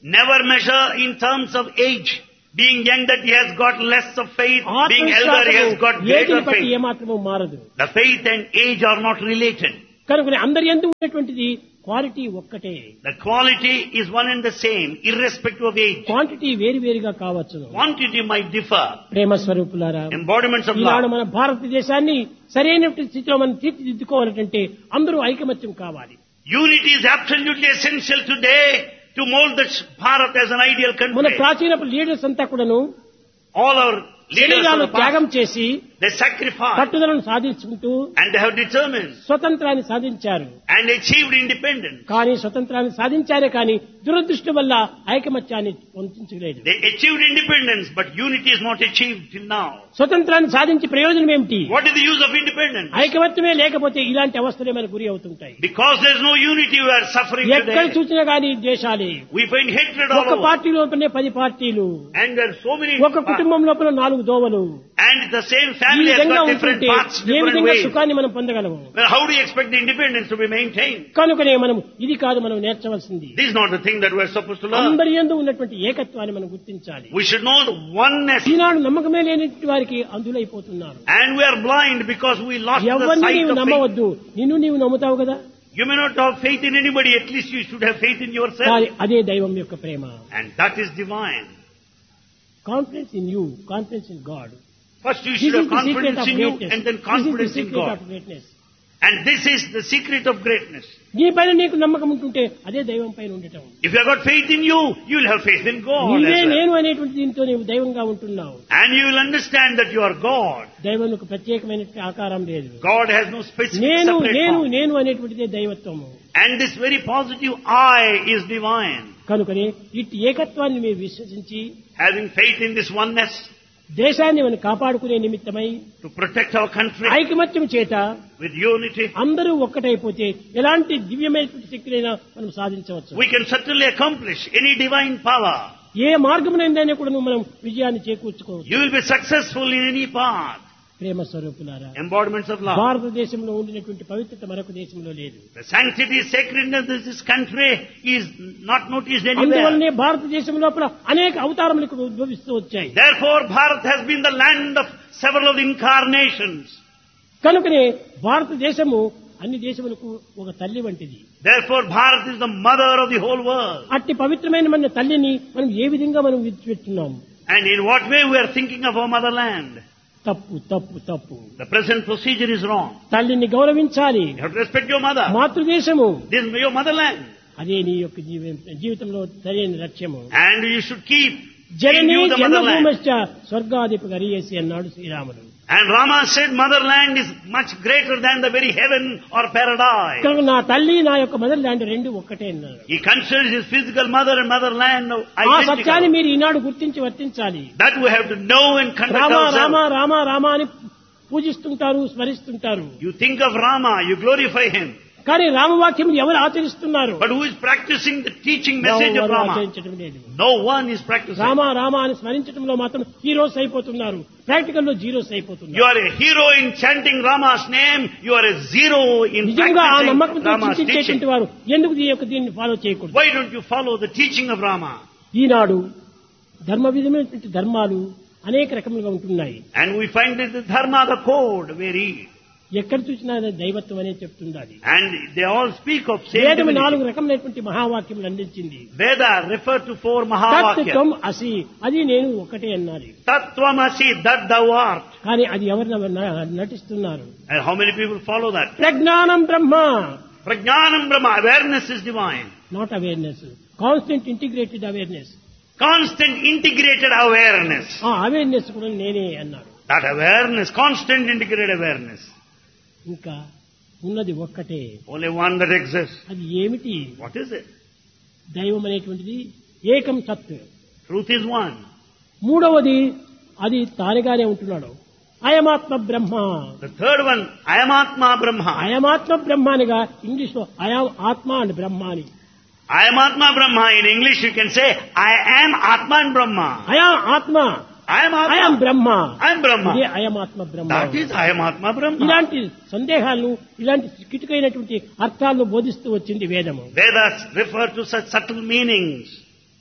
Speaker 1: Never measure in terms of age. Being young that he has got less of faith. Being elder he has got greater
Speaker 2: ఏటిని బట్టి
Speaker 1: faith.
Speaker 2: ఏమాత్రము మారదు.
Speaker 1: The faith and age are not related.
Speaker 2: కనుక అందరి యందు ఉన్నటువంటిది క్వాలిటీ ఒక్కటే.
Speaker 1: The quality is one and the same, irrespective of age.
Speaker 2: Quantity వేరువేరుగా కావచ్చును.
Speaker 1: Quantity might differ.
Speaker 2: ప్రేమ స్వరూపులారా,
Speaker 1: Embodiments of
Speaker 2: ఈనాడు
Speaker 1: love.
Speaker 2: మన భారతదేశాన్ని సరైనటువంటి స్థితిలో మనం తీర్చిదిద్దుకోవాలంటే అందరూ ఐకమత్యం కావాలి.
Speaker 1: Unity is absolutely essential today to mold the Bharat as an ideal
Speaker 2: మన
Speaker 1: country.
Speaker 2: ప్రాచీన లీడర్స్ అంతా కూడాను
Speaker 1: All our leaders of
Speaker 2: శరీరాలు
Speaker 1: the
Speaker 2: త్యాగం
Speaker 1: past,
Speaker 2: చేసి
Speaker 1: they sacrificed
Speaker 2: పట్టుదలను సాధించుకుంటూ
Speaker 1: and they have determined
Speaker 2: స్వతంత్రాన్ని సాధించారు.
Speaker 1: and achieved independence.
Speaker 2: కానీ స్వతంత్రాన్ని సాధించారే కానీ దురదృష్టం వల్ల ఐకమత్యాన్ని పొందించలేదు.
Speaker 1: They achieved independence, but unity is not achieved till now.
Speaker 2: స్వతంత్రాన్ని సాధించి ప్రయోజనం ఏమిటి?
Speaker 1: What is the use of independence?
Speaker 2: ఐకమత్యమే లేకపోతే ఇలాంటి అవస్థలే మనకు గురి అవుతుంటాయి.
Speaker 1: Because there is no unity, we are suffering
Speaker 2: ఎక్కడ
Speaker 1: today.
Speaker 2: చూసినా కానీ దేశాలే,
Speaker 1: We find hatred all
Speaker 2: ఒక
Speaker 1: over.
Speaker 2: పార్టీ లోపలనే 10 పార్టీలు,
Speaker 1: And there are so many
Speaker 2: ఒక కుటుంబం లోపల 4 దోవలు.
Speaker 1: and the same
Speaker 2: ఈ
Speaker 1: family has
Speaker 2: విధంగా
Speaker 1: got different
Speaker 2: ఉంటుంటే
Speaker 1: paths,
Speaker 2: ఏ
Speaker 1: different
Speaker 2: విధంగా
Speaker 1: ways.
Speaker 2: సుఖాన్ని మనం పొందగలము?
Speaker 1: Well, how do you expect the independence to be maintained?
Speaker 2: కనుకనే మనం ఇది కాదు మనం నేర్చవలసింది.
Speaker 1: This is not the thing that we are supposed to learn.
Speaker 2: అందరి యందు ఉన్నటువంటి ఏకత్వాన్ని మనం గుర్తించాలి.
Speaker 1: We should know the oneness.
Speaker 2: ఈనాడు నమ్మకమే లేని వారికి అందులైపోతున్నారు.
Speaker 1: And we are blind because we lost the
Speaker 2: ఎవరిని
Speaker 1: sight
Speaker 2: నీవు
Speaker 1: of faith.
Speaker 2: నమ్మవద్దు, నిన్ను నీవు నమ్ముతావు కదా.
Speaker 1: You may not have faith in anybody, at least you should have faith in yourself.
Speaker 2: కానీ అదే దైవం యొక్క ప్రేమ.
Speaker 1: And that is divine.
Speaker 2: Confidence in you, confidence in God.
Speaker 1: First you
Speaker 2: This
Speaker 1: should
Speaker 2: is
Speaker 1: have
Speaker 2: the secret
Speaker 1: confidence
Speaker 2: of
Speaker 1: in you
Speaker 2: greatness.
Speaker 1: and then
Speaker 2: This is the
Speaker 1: confidence in
Speaker 2: secret
Speaker 1: God.
Speaker 2: of greatness.
Speaker 1: And this is the secret of greatness.
Speaker 2: నీ పైన నీకు నమ్మకం ఉంటుంటే అదే దైవం పైన ఉండటం.
Speaker 1: If you have got faith in you, you will have faith in God
Speaker 2: నీవే
Speaker 1: as well.
Speaker 2: నేను అనేటువంటి దీంతో నీవు దైవంగా ఉంటున్నావు.
Speaker 1: And you will understand that you are God.
Speaker 2: దైవానికి ప్రత్యేకమైనటువంటి ఆకారం లేదు.
Speaker 1: God has no specific
Speaker 2: నేను
Speaker 1: separate
Speaker 2: నేను
Speaker 1: form.
Speaker 2: నేను అనేటువంటిదే దైవత్వము.
Speaker 1: And this very positive I is divine.
Speaker 2: కనుకనే ఇట్టి ఏకత్వాన్ని మీరు విశ్వసించి
Speaker 1: Having faith in this oneness,
Speaker 2: దేశాన్ని మనం కాపాడుకునే నిమిత్తమై
Speaker 1: to protect our country
Speaker 2: ఐకమత్యం చేత
Speaker 1: with unity,
Speaker 2: అందరూ ఒక్కటైపోతే ఎలాంటి దివ్యమైనటువంటి శక్తులైనా మనం సాధించవచ్చు.
Speaker 1: we can certainly accomplish any divine power.
Speaker 2: ఏ మార్గమునైనా కూడా మనం విజయాన్ని చేకూర్చుకోవచ్చు.
Speaker 1: You will be successful in any path.
Speaker 2: ప్రేమ స్వరూపులారా,
Speaker 1: Embodiments of love.
Speaker 2: భారతదేశంలో ఉండినటువంటి పవిత్రత మరొక దేశంలో లేదు.
Speaker 1: The sanctity, sacredness of this country is not noticed anywhere.
Speaker 2: అందువల్లనే భారతదేశం లోపల అనేక అవతారములకు ఉద్భవిస్తూ వచ్చాయి.
Speaker 1: Therefore, Bharat has been the land of several incarnations.
Speaker 2: కనుకనే భారతదేశము అన్ని దేశములకు ఒక తల్లి వంటిది.
Speaker 1: Therefore, Bharat is the mother of the whole world.
Speaker 2: అట్టి పవిత్రమైన మన తల్లిని మనం ఏ విధంగా మనం విడిచిపెట్టున్నాము?
Speaker 1: And in what way we are thinking of our motherland?
Speaker 2: తప్పు తప్పు తప్పు.
Speaker 1: The present procedure is wrong.
Speaker 2: తల్లిని గౌరవించాలి.
Speaker 1: You have to respect your mother.
Speaker 2: మాతృదేశము
Speaker 1: This is your motherland.
Speaker 2: అదే నీ యొక్క జీవితంలో సరైన లక్ష్యము.
Speaker 1: And you should keep in
Speaker 2: Janani
Speaker 1: you the motherland.
Speaker 2: జన్మభూమశ్చ స్వర్గాధిప గరియేసి అన్నాడు శ్రీరాముడు.
Speaker 1: And Rama said motherland is much greater than the very heaven or paradise.
Speaker 2: కనుక నా తల్లి నా యొక్క మదర్ ల్యాండ్ రెండు ఒక్కటే అన్నాడు.
Speaker 1: He considers his physical mother and motherland
Speaker 2: ఆ సత్యాన్ని
Speaker 1: identical.
Speaker 2: మీరు ఈనాడు గుర్తించి వర్తించాలి.
Speaker 1: That we have to know and conduct
Speaker 2: Rama Rama
Speaker 1: ourselves.
Speaker 2: Rama Rama అని పూజిస్తుంటారు, స్మరిస్తుంటారు.
Speaker 1: You think of Rama, you glorify him.
Speaker 2: కానీ రామవాక్యం ఎవరు ఆచరిస్తున్నారు?
Speaker 1: But who is practicing the teaching message of
Speaker 2: ఎవరు
Speaker 1: Rama?
Speaker 2: ఆచరించడం లేదు.
Speaker 1: No one is practicing.
Speaker 2: Rama Rama అని స్మరించడంలో మాత్రం హీరోస్ అయిపోతున్నారు, ప్రాక్టికల్ లో జీరోస్
Speaker 1: You
Speaker 2: అయిపోతున్నారు.
Speaker 1: are a hero in chanting Rama's name. You are a zero in
Speaker 2: నిజంగా ఆ
Speaker 1: practicing
Speaker 2: నమ్మకంతో
Speaker 1: Rama's
Speaker 2: చింతించేటువంటి
Speaker 1: teaching.
Speaker 2: వారు ఎందుకు దీన్ని ఫాలో చేయకూడదు?
Speaker 1: Why don't you follow the teaching of Rama?
Speaker 2: ఈనాడు ధర్మ విధమైనటువంటి ధర్మాలు అనేక రకములుగా ఉంటున్నాయి.
Speaker 1: And we find that the dharma, the code, very.
Speaker 2: ఎక్కడ చూసినా అది దైవత్వం అనే చెప్తుండాలి.
Speaker 1: And they all speak of same
Speaker 2: వేదము
Speaker 1: divinity.
Speaker 2: 4 రకములైనటువంటి మహావాక్యములు అందించింది.
Speaker 1: Veda refer to 4
Speaker 2: తత్
Speaker 1: Mahavakya.
Speaker 2: త్వం అసి, అది నేను ఒకటే అన్నది.
Speaker 1: Tattvamasi, that thou art.
Speaker 2: కానీ అది ఎవరు నటిస్తున్నారు?
Speaker 1: And how many people follow that?
Speaker 2: ప్రజ్ఞానం బ్రహ్మ,
Speaker 1: Prajnanam Brahma, awareness is divine.
Speaker 2: Not awareness, constant integrated awareness.
Speaker 1: Constant integrated awareness.
Speaker 2: ఆ అవేర్నెస్ కూడా నేనే అన్నాడు.
Speaker 1: That awareness, constant integrated awareness.
Speaker 2: ఇంకా ఉన్నది ఒక్కటే.
Speaker 1: Only one that exists.
Speaker 2: అది ఏమిటి?
Speaker 1: What is it?
Speaker 2: దైవం అనేటువంటిది ఏకం సత్.
Speaker 1: Truth is one.
Speaker 2: మూడవది అది తానుగానే ఉంటున్నాడు, అయమాత్మ బ్రహ్మ.
Speaker 1: The third one, Ayamatma Brahma.
Speaker 2: అయమాత్మ బ్రహ్మానిగా English లో అయం ఆత్మ అని బ్రహ్మ అని.
Speaker 1: Ayamatma Brahma, in English you can say, I am Atma and Brahma.
Speaker 2: అయం ఆత్మ,
Speaker 1: I am Atma.
Speaker 2: అయం బ్రహ్మ.
Speaker 1: I am Brahma.
Speaker 2: ఇదే అయమాత్మ బ్రహ్మ.
Speaker 1: That is Ayamatma Brahma.
Speaker 2: ఇలాంటి సందేహాలను, ఇలాంటి కిటుకైనటువంటి అర్థాలను బోధిస్తూ వచ్చింది వేదము.
Speaker 1: Vedas refer to such subtle meanings.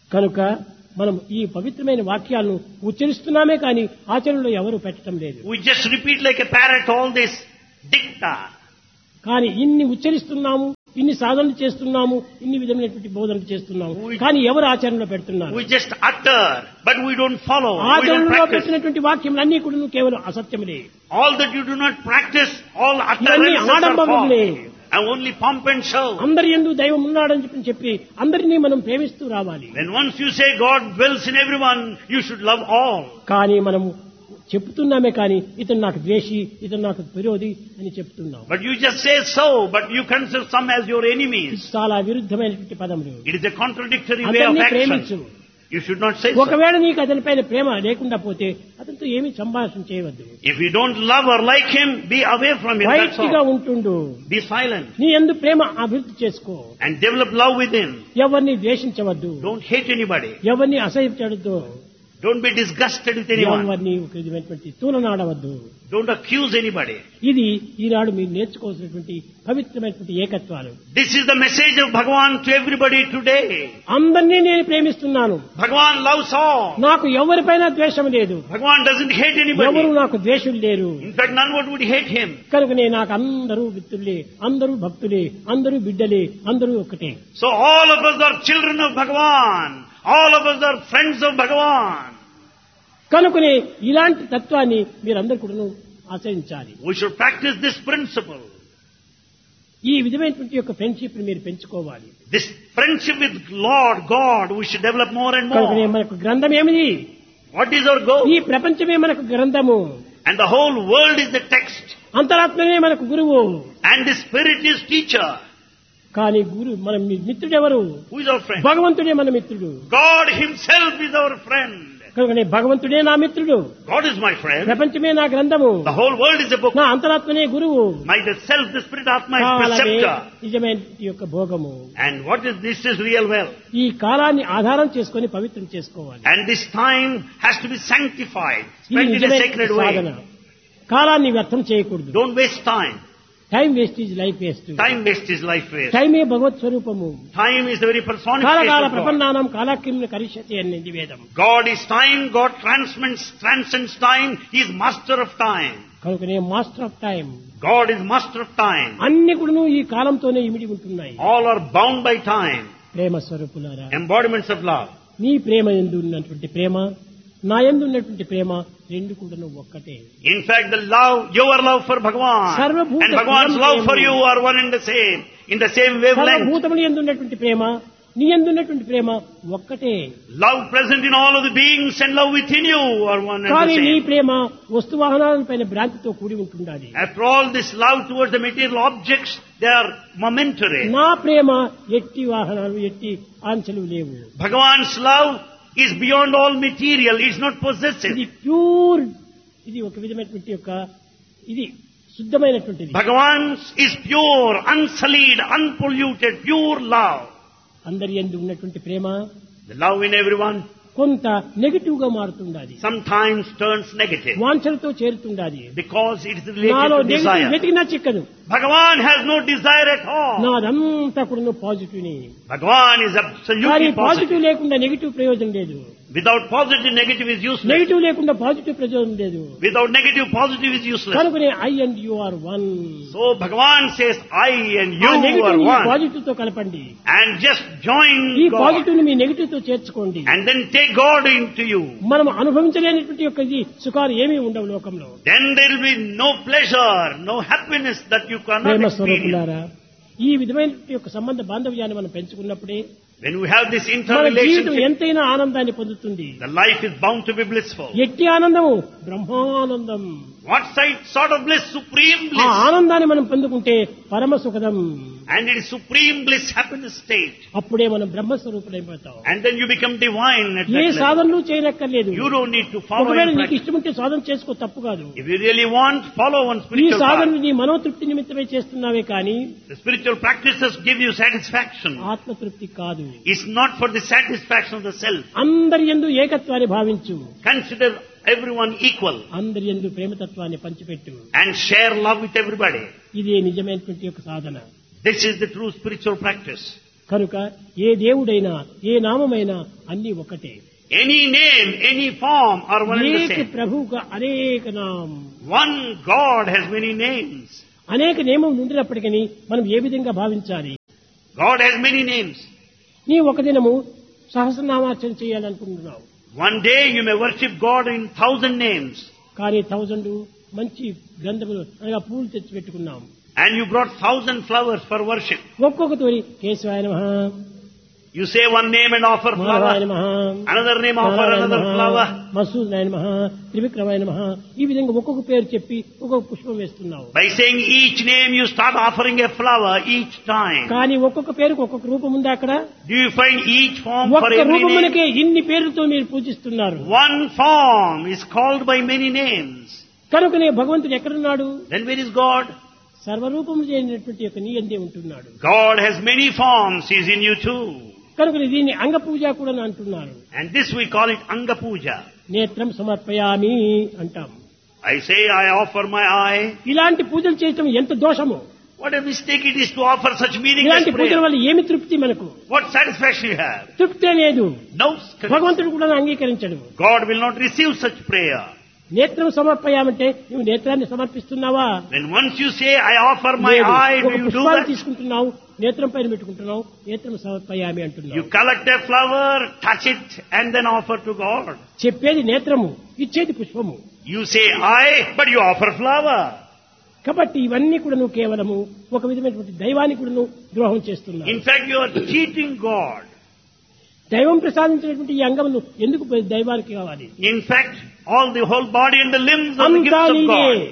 Speaker 2: కనుక మనం ఈ పవిత్రమైన వాక్యాలను ఉచ్చరిస్తున్నామే కానీ ఆచరణలో ఎవరు పెట్టడం లేదు.
Speaker 1: We just repeat like a parrot all this dicta.
Speaker 2: కానీ ఇన్ని ఉచ్చరిస్తున్నాము, ఇన్ని సాధనలు చేస్తున్నాము, ఇన్ని విధమైనటువంటి బోధనలు చేస్తున్నాము, కానీ ఎవరు ఆచరణలో పెడుతున్నారు?
Speaker 1: We just utter, but we don't follow. We don't
Speaker 2: ఆచరణలో
Speaker 1: practice.
Speaker 2: పెట్టినటువంటి వాక్యములన్నీ కూడా కేవలం అసత్యములే.
Speaker 1: All that you do not practice, all
Speaker 2: ఇవన్నీ
Speaker 1: utterances are
Speaker 2: ఆడంబరములే.
Speaker 1: false. And only pomp and show.
Speaker 2: అందరి యందు దైవం ఉన్నాడని చెప్పి అందరినీ మనం ప్రేమిస్తూ రావాలి.
Speaker 1: When once you say God dwells in everyone, you should love all.
Speaker 2: కానీ మనము చెప్తున్నామే కానీ ఇతను నాకు ద్వేషి, ఇతను నాకు విరోధి అని చెప్తున్నాం.
Speaker 1: But you just say so, but you consider some as your enemies.
Speaker 2: ఇది చాలా విరుద్ధమైనటువంటి పదములు.
Speaker 1: It is a contradictory way of
Speaker 2: అందరినీ ప్రేమించు.
Speaker 1: action. You should not say so.
Speaker 2: ఒకవేళ నీకు అతనిపైన ప్రేమ లేకుండా పోతే అతనితో ఏమీ సంభాషణ చేయవద్దు.
Speaker 1: If you don't love or like him, be away from him. That's
Speaker 2: బయటిగా
Speaker 1: all.
Speaker 2: ఉంటుండు.
Speaker 1: Be silent
Speaker 2: నీ యందు ప్రేమ అభివృద్ధి చేసుకో.
Speaker 1: and develop love within.
Speaker 2: ఎవరిని ద్వేషించవద్దు,
Speaker 1: Don't hate anybody.
Speaker 2: ఎవరిని అసహ్యించవద్దు,
Speaker 1: Don't be disgusted with anyone.
Speaker 2: ఎవరిని ఒక విధమైనటువంటి తూలనాడవద్దు.
Speaker 1: Don't accuse anybody.
Speaker 2: ఇది ఈనాడు మీరు నేర్చుకోవాల్సినటువంటి పవిత్రమైనటువంటి ఏకత్వాలు.
Speaker 1: This is the message of Bhagavan to everybody today.
Speaker 2: అందరినీ నేను ప్రేమిస్తున్నాను,
Speaker 1: Bhagavan loves all.
Speaker 2: నాకు ఎవరిపైన ద్వేషం లేదు,
Speaker 1: Bhagavan doesn't hate
Speaker 2: ఎవరు
Speaker 1: anybody.
Speaker 2: నాకు ద్వేషులు లేరు.
Speaker 1: In fact, none would hate him.
Speaker 2: కనుకనే నాకు అందరూ మిత్రులే, అందరూ భక్తులే, అందరూ బిడ్డలే, అందరూ ఒకటే.
Speaker 1: So all of us are children of Bhagavan. All of us are friends of Bhagavan.
Speaker 2: కనుకనే ఇలాంటి తత్వాన్ని మీరందరూ కూడా ఆచరించాలి.
Speaker 1: We should practice this principle.
Speaker 2: ఈ విధమైనటువంటి యొక్క ఫ్రెండ్షిప్ ని మీరు పెంచుకోవాలి.
Speaker 1: This friendship with Lord God, we should develop more and
Speaker 2: కనుకనే
Speaker 1: more.
Speaker 2: మనకు గ్రంథం ఏమిది?
Speaker 1: What is our goal?
Speaker 2: ఈ ప్రపంచమే మనకు గ్రంథము,
Speaker 1: And the whole world is the text.
Speaker 2: అంతరాత్మనే మనకు గురువు.
Speaker 1: And the Spirit is teacher.
Speaker 2: కానీ మన మిత్రుడెవరు?
Speaker 1: Who is our friend?
Speaker 2: భగవంతుడే మన మిత్రుడు.
Speaker 1: God himself is our friend.
Speaker 2: కనుకనే భగవంతుడే నా మిత్రుడు,
Speaker 1: God is my friend.
Speaker 2: ప్రపంచమే నా గ్రంథము,
Speaker 1: The whole world is a book.
Speaker 2: నా అంతరాత్మనే గురువు.
Speaker 1: My self, the Spirit Atma is
Speaker 2: కాలమే
Speaker 1: preceptor.
Speaker 2: నిజమైన యొక్క భోగము.
Speaker 1: And what is this is real wealth.
Speaker 2: ఈ కాలాన్ని ఆధారం చేసుకొని పవిత్రం చేసుకోవాలి.
Speaker 1: And this time has to be sanctified,
Speaker 2: ఇది
Speaker 1: spent in a
Speaker 2: నిజమైన
Speaker 1: sacred
Speaker 2: సాధన.
Speaker 1: way.
Speaker 2: కాలాన్ని వ్యర్థం చేయకూడదు.
Speaker 1: Don't waste time.
Speaker 2: Time waste is life waste.
Speaker 1: Time waste is life waste.
Speaker 2: టైమే భగవత్ స్వరూపము.
Speaker 1: Time is the very personification
Speaker 2: కాలకాల
Speaker 1: of God.
Speaker 2: ప్రపన్నానం కాలాక్రిమిని కరిష్యతి అనేది వేదం.
Speaker 1: God is time. God transcends time. He is master of time.
Speaker 2: కనుకనే master of time.
Speaker 1: God is master of time.
Speaker 2: అన్ని కూడా ఈ కాలంతోనే ఇమిడి ఉంటున్నాయి.
Speaker 1: All are bound by time.
Speaker 2: ప్రేమ స్వరూపులారా,
Speaker 1: Embodiments of love.
Speaker 2: నీ ప్రేమ యందు ఉన్నటువంటి ప్రేమ, నా యందు ఉన్నటువంటి ప్రేమ రెండు కూడా ఒక్కటే.
Speaker 1: In fact, your love for Bhagavan
Speaker 2: Sarvabhuta
Speaker 1: and Bhagavan's love for you are one and the same, in the same wavelength.
Speaker 2: సర్వభూతముల యందు ఉన్నటువంటి ప్రేమ, నీ యందు ఉన్నటువంటి ప్రేమ ఒక్కటే.
Speaker 1: Love present in all of the beings and love within you are one and
Speaker 2: కానీ
Speaker 1: the
Speaker 2: నీ
Speaker 1: same.
Speaker 2: ప్రేమ వస్తు వాహనాలపైన భ్రాంతితో కూడి ఉంటుండాలి.
Speaker 1: After all, this love towards the material objects, they are momentary.
Speaker 2: నా ప్రేమ ఎట్టి వాహనాలు, ఎట్టి ఆంక్షలు లేవు.
Speaker 1: Bhagavan's love is beyond all material. It's not possessive.
Speaker 2: ఇది ప్యూర్, ఇది ఒక విధమైనటువంటి యొక్క ఇది శుద్ధమైనటువంటిది.
Speaker 1: Bhagavan's is pure, unsullied, unpolluted, pure love.
Speaker 2: అందరి యందు ఉన్నటువంటి ప్రేమ
Speaker 1: The love in everyone
Speaker 2: కొంత నెగటివ్ గా మారుతుండాలి,
Speaker 1: sometimes turns negative
Speaker 2: వాంఛలతో చేరుతుండాలి.
Speaker 1: because it is related
Speaker 2: నాలో
Speaker 1: to
Speaker 2: నెగటివ్
Speaker 1: desire.
Speaker 2: వెతికినా చిక్కదు.
Speaker 1: Bhagavan has no desire at all.
Speaker 2: నాదంతా కూడా పాజిటివ్ ని.
Speaker 1: Bhagavan is
Speaker 2: కానీ
Speaker 1: absolutely
Speaker 2: పాజిటివ్
Speaker 1: positive.
Speaker 2: లేకుండా నెగటివ్ ప్రయోజనం లేదు.
Speaker 1: Without positive, negative is useless.
Speaker 2: Negative లేకుండా పాజిటివ్ ప్రయోజనం లేదు.
Speaker 1: Without negative, positive is useless.
Speaker 2: కనుకనే I and you are one.
Speaker 1: So Bhagavan says, I and
Speaker 2: ఆ
Speaker 1: you
Speaker 2: నెగటివ్
Speaker 1: are
Speaker 2: ని
Speaker 1: one.
Speaker 2: పాజిటివ్ తో కలపండి.
Speaker 1: And just join
Speaker 2: ఈ
Speaker 1: God.
Speaker 2: పాజిటివ్ ని మీ నెగటివ్ తో చేర్చుకోండి.
Speaker 1: And then take God into you.
Speaker 2: మనం అనుభవించలేనటువంటి యొక్క ఈ సుఖాలు ఏమీ ఉండవు లోకంలో.
Speaker 1: Then there will be no pleasure, no happiness that you cannot
Speaker 2: Prema
Speaker 1: experience.
Speaker 2: స్వరూపులారా, ఈ విధమైన యొక్క సంబంధ బాంధవ్యాన్ని మనం పెంచుకున్నప్పుడే
Speaker 1: When we have this
Speaker 2: మన జీవితం
Speaker 1: interrelationship,
Speaker 2: ఎంతైనా ఆనందాన్ని పొందుతుంది.
Speaker 1: the life is bound to be blissful.
Speaker 2: ఎట్టి ఆనందము Brahmanandam.
Speaker 1: What sort of bliss? Supreme
Speaker 2: ఆ
Speaker 1: bliss.
Speaker 2: ఆనందాన్ని మనం పొందుకుంటే పరమ సుఖదం.
Speaker 1: And it is supreme bliss, happiness state.
Speaker 2: అప్పుడే మనం బ్రహ్మస్వరూపులైపోతాం.
Speaker 1: And then you become divine at
Speaker 2: A
Speaker 1: that level.
Speaker 2: సాధనలు చేయనక్కర్లేదు.
Speaker 1: You don't need to follow
Speaker 2: ఒకవేళ
Speaker 1: in
Speaker 2: నీకు
Speaker 1: practice.
Speaker 2: ఇష్టముంటే సాధన చేసుకో, తప్పు కాదు.
Speaker 1: If you really want, follow one
Speaker 2: ఈ
Speaker 1: spiritual
Speaker 2: సాధన
Speaker 1: path.
Speaker 2: నీ మనోతృప్తి నిమిత్తమే చేస్తున్నావే కానీ
Speaker 1: The spiritual practices give you satisfaction.
Speaker 2: ఆత్మతృప్తి కాదు.
Speaker 1: It's not for the satisfaction of the self.
Speaker 2: అందరి యందు ఏకత్వాన్ని భావించు,
Speaker 1: Consider everyone equal
Speaker 2: అందరి యందు ప్రేమతత్వాన్ని పంచిపెట్టు.
Speaker 1: and share love with everybody.
Speaker 2: ఇదే నిజమైనటువంటి యొక్క సాధన.
Speaker 1: This is the true spiritual practice.
Speaker 2: కనుక ఏ దేవుడైనా ఏ నామమైనా అన్ని ఒకటే.
Speaker 1: Any name, any form are one and the
Speaker 2: ఏక
Speaker 1: same.
Speaker 2: ప్రభువుకు అనేక నామం.
Speaker 1: One God has many names.
Speaker 2: అనేక నియమం ఉండినప్పటికీ మనం ఏ విధంగా భావించాలి?
Speaker 1: God has many names.
Speaker 2: నీ ఒక దినము సహస్రనామార్చన చేయాలనుకుంటున్నావు.
Speaker 1: One day you may worship God in 1,000 names.
Speaker 2: కానీ 1000 మంచి గంధములు అనగా పూలు తెచ్చి పెట్టుకున్నాం.
Speaker 1: And you brought 1,000 flowers for worship.
Speaker 2: ఒక్కొక్కటి కేశవాయ నమః,
Speaker 1: You say one name and offer
Speaker 2: మాధవాయ
Speaker 1: flower.
Speaker 2: నమః,
Speaker 1: Another name, offer another flower.
Speaker 2: మసూదాయ నమః, త్రివిక్రమాయ నమః, ఈ విధంగా ఒక్కొక్క పేరు చెప్పి ఒక్కొక్క పుష్పం వేస్తున్నావు.
Speaker 1: By saying each name, you start offering a flower each time.
Speaker 2: కానీ ఒక్కొక్క పేరుకు ఒక్కొక్క రూపం ఉందా అక్కడ?
Speaker 1: Do you find each form for
Speaker 2: ఒక్క
Speaker 1: every name?
Speaker 2: రూపమునకే ఇన్ని పేర్లతో మీరు పూజిస్తున్నారు.
Speaker 1: One form is called by many names.
Speaker 2: కనుకనే భగవంతుడు ఎక్కడున్నాడు?
Speaker 1: Then where is God?
Speaker 2: సర్వరూపములు చేయనటువంటి యొక్క నీ అందే ఉంటున్నాడు.
Speaker 1: God has many forms. He is in you too.
Speaker 2: కనుక దీన్ని అంగ పూజ కూడా అంటున్నారు.
Speaker 1: And this we call it Anga Puja.
Speaker 2: నేత్రం సమర్పయామి అంటాం.
Speaker 1: I say I offer my eye.
Speaker 2: ఇలాంటి పూజలు చేయటం ఎంత దోషము!
Speaker 1: What a mistake it is to offer such meaningless
Speaker 2: ఇలాంటి పూజల
Speaker 1: prayer.
Speaker 2: వల్ల ఏమి తృప్తి మనకు?
Speaker 1: What satisfaction you have?
Speaker 2: తృప్తే లేదు.
Speaker 1: No.
Speaker 2: భగవంతుడు కూడా అంగీకరించడు.
Speaker 1: God will not receive such prayer.
Speaker 2: నేత్రం సమర్పయామంటే నువ్వు నేత్రాన్ని సమర్పిస్తున్నావా?
Speaker 1: When once you say I offer my
Speaker 2: లేదు.
Speaker 1: eye,
Speaker 2: ఒక
Speaker 1: do you do
Speaker 2: పుష్పాలు
Speaker 1: that?
Speaker 2: తీసుకుంటున్నావు, నేత్రం పైన పెట్టుకుంటున్నావు, నేత్రం సమర్పయామి
Speaker 1: You
Speaker 2: అంటున్నావు.
Speaker 1: collect a flower, touch it, and then offer to God.
Speaker 2: చెప్పేది నేత్రము, ఇచ్చేది పుష్పము.
Speaker 1: You say eye, but you offer flower.
Speaker 2: కాబట్టి ఇవన్నీ కూడా నువ్వు కేవలము ఒక విధమైనటువంటి దైవానికి కూడా నువ్వు ద్రోహం చేస్తున్నావు.
Speaker 1: In fact, you are cheating God.
Speaker 2: దైవం ప్రసాదించినటువంటి ఈ అంగములు ఎందుకు దైవానికి కావాలి?
Speaker 1: In fact, all the whole body and the limbs are the
Speaker 2: అంతా
Speaker 1: gifts of
Speaker 2: నీదే.
Speaker 1: God.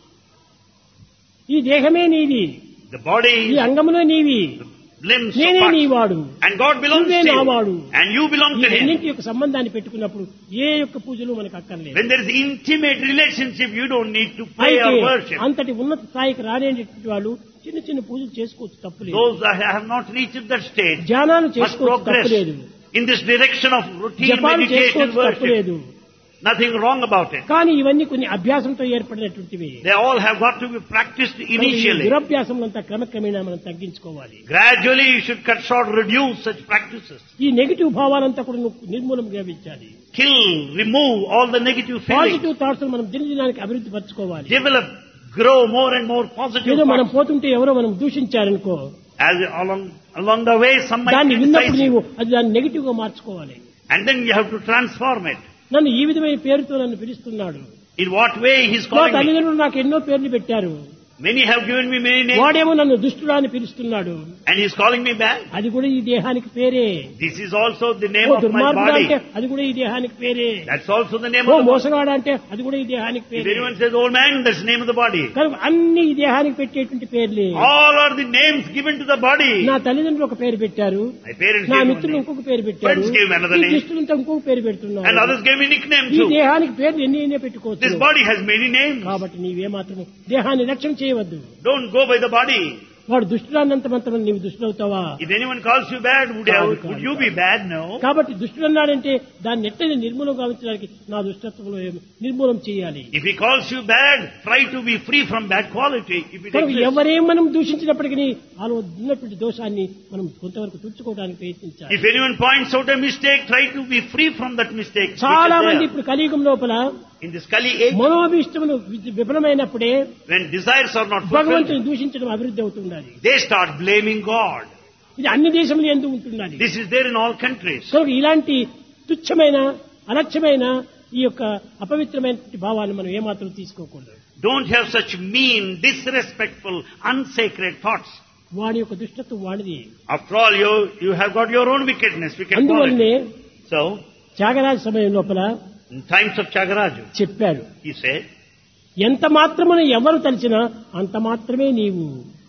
Speaker 2: ఈ దేహమే నీది,
Speaker 1: The body,
Speaker 2: ఈ అంగములే నీవి,
Speaker 1: limbs,
Speaker 2: నేనే
Speaker 1: parts.
Speaker 2: నీవాడు,
Speaker 1: And God belongs
Speaker 2: నువ్వే
Speaker 1: to
Speaker 2: నావాడు.
Speaker 1: you. And you belong
Speaker 2: ఈ
Speaker 1: to Him.
Speaker 2: రెండింటి యొక్క సంబంధాన్ని పెట్టుకున్నప్పుడు ఏ యొక్క పూజలు మనకు అక్కర్లేదు.
Speaker 1: When there is intimate relationship, you don't need to pray
Speaker 2: అయితే
Speaker 1: or worship.
Speaker 2: అంతటి ఉన్నత స్థాయికి రానేటువంటి వాళ్ళు చిన్న చిన్న పూజలు చేసుకోవచ్చు, తప్పులేదు.
Speaker 1: Those that have not reached that stage
Speaker 2: ధ్యానాలు
Speaker 1: must
Speaker 2: చేసుకోవచ్చు,
Speaker 1: progress
Speaker 2: తప్పులేదు.
Speaker 1: in this direction of routine
Speaker 2: జపాలు
Speaker 1: meditation
Speaker 2: చేసుకోవచ్చు,
Speaker 1: worship.
Speaker 2: తప్పులేదు.
Speaker 1: Nothing wrong about it.
Speaker 2: కానీ ఇవన్నీ కొన్ని అభ్యాసంతో ఏర్పడినటువంటివి.
Speaker 1: They all have got to be practiced initially.
Speaker 2: దురభ్యాసంలంతా క్రమక్రమేణా మనం తగ్గించుకోవాలి.
Speaker 1: Gradually you should cut short, reduce such practices.
Speaker 2: ఈ నెగిటివ్ భావాలంతా కూడా నువ్వు నిర్మూలం గావించాలి.
Speaker 1: Kill, remove all the negative feelings.
Speaker 2: Positive thoughts మనం దినదినానికి అభివృద్ధి పరచుకోవాలి.
Speaker 1: Develop, grow more and more positive
Speaker 2: ఏదో మనం
Speaker 1: thoughts.
Speaker 2: పోతుంటే ఎవరో మనం దూషించారనుకో,
Speaker 1: As along the way some might
Speaker 2: దాన్ని విన్నప్పుడు
Speaker 1: criticize
Speaker 2: నీవు
Speaker 1: you.
Speaker 2: అది దాన్ని నెగిటివ్ గా మార్చుకోవాలి.
Speaker 1: And then you have to transform it.
Speaker 2: నన్ను ఈ విధమైన పేరుతో నన్ను పిలుస్తున్నాడు,
Speaker 1: In what way he is
Speaker 2: నా
Speaker 1: calling me?
Speaker 2: తల్లిదండ్రులు నాకు ఎన్నో పేర్లు పెట్టారు,
Speaker 1: Many have given me many names.
Speaker 2: వాడేమో నన్ను దుష్టుడా అని పిలుస్తున్నాడు,
Speaker 1: And he is calling me back.
Speaker 2: అది కూడా ఈ దేహానికి పేరే.
Speaker 1: This is also the name
Speaker 2: oh
Speaker 1: of my
Speaker 2: దుర్మార్గుడా
Speaker 1: body.
Speaker 2: అంటే అది కూడా ఈ దేహానికి పేరే.
Speaker 1: That's also the name
Speaker 2: oh
Speaker 1: of the body.
Speaker 2: మోసగాడా అంటే అది కూడా ఈ దేహానికి
Speaker 1: If
Speaker 2: పేరే.
Speaker 1: anyone says old man, that's the name of the body.
Speaker 2: కనుక అన్ని ఈ దేహానికి పెట్టేటువంటి పేర్లే.
Speaker 1: All are the names given to the body.
Speaker 2: నా తల్లిదండ్రులు ఒక పేరు పెట్టారు,
Speaker 1: My parents
Speaker 2: నా
Speaker 1: gave me one
Speaker 2: మిత్రులు
Speaker 1: name.
Speaker 2: ఇంకొక పేరు పెట్టారు,
Speaker 1: Friends gave me another
Speaker 2: ఈ
Speaker 1: name.
Speaker 2: దుష్టులంతా ఇంకొక పేరు పెడుతున్నారు.
Speaker 1: And others gave me nickname
Speaker 2: ఈ
Speaker 1: too.
Speaker 2: దేహానికి పేర్లు ఎన్ని పెట్టుకోవచ్చు.
Speaker 1: This body has many names.
Speaker 2: కాబట్టి నీవే మాత్రము దేహాన్ని లక్ష్యం చేయవద్దు.
Speaker 1: Don't go by the body.
Speaker 2: వాడు దుష్టులన్నంత మాత్రం నీవు దుష్టులవుతావా?
Speaker 1: If anyone calls you bad, would you be bad? No.
Speaker 2: కాబట్టి దుష్టులన్నాడంటే దాన్ని ఎట్లయినా నిర్మూలం గావించడానికి నా దుష్టత్వంలో నిర్మూలం చేయాలి.
Speaker 1: If he calls you bad, try to be free from bad quality. If it
Speaker 2: కనుక
Speaker 1: exists.
Speaker 2: ఎవరేం మనం దూషించినప్పటికీ వాళ్ళు ఉన్నటువంటి దోషాన్ని మనం కొంతవరకు తుడుచుకోవడానికి ప్రయత్నించాలి.
Speaker 1: If anyone points out a mistake, try to be free from that mistake. which is
Speaker 2: చాలా మంది
Speaker 1: there.
Speaker 2: ఇప్పుడు కలియుగం లోపల
Speaker 1: In this Kali age,
Speaker 2: మనోభీష్టములు విఫలమైనప్పుడే
Speaker 1: when desires are not fulfilled,
Speaker 2: భగవంతుని దూషించడం అభివృద్ధి అవుతున్నది.
Speaker 1: they start blaming God.
Speaker 2: ఇది అన్ని దేశములు ఎందుకు ఉంటున్నది.
Speaker 1: This is there in all countries.
Speaker 2: కనుక ఇలాంటి తుచ్చమైన అలక్ష్యమైన ఈ యొక్క అపవిత్రమైన భావాన్ని మనం ఏమాత్రం తీసుకోకూడదు.
Speaker 1: Don't have such mean, disrespectful, unsacred thoughts.
Speaker 2: వాడి యొక్క దుష్టత్వం వాడిది.
Speaker 1: After all, you have got your own wickedness, wicked
Speaker 2: అందువల్లనే
Speaker 1: quality. So,
Speaker 2: త్యాగరాజ సమయం లోపల
Speaker 1: in times of Chagaraju,
Speaker 2: చెప్పాడు,
Speaker 1: he said,
Speaker 2: ఎంత మాత్రమున ఎవరు తలిచినా అంత మాత్రమే నీవు.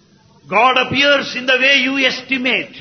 Speaker 1: God appears in the way you estimate.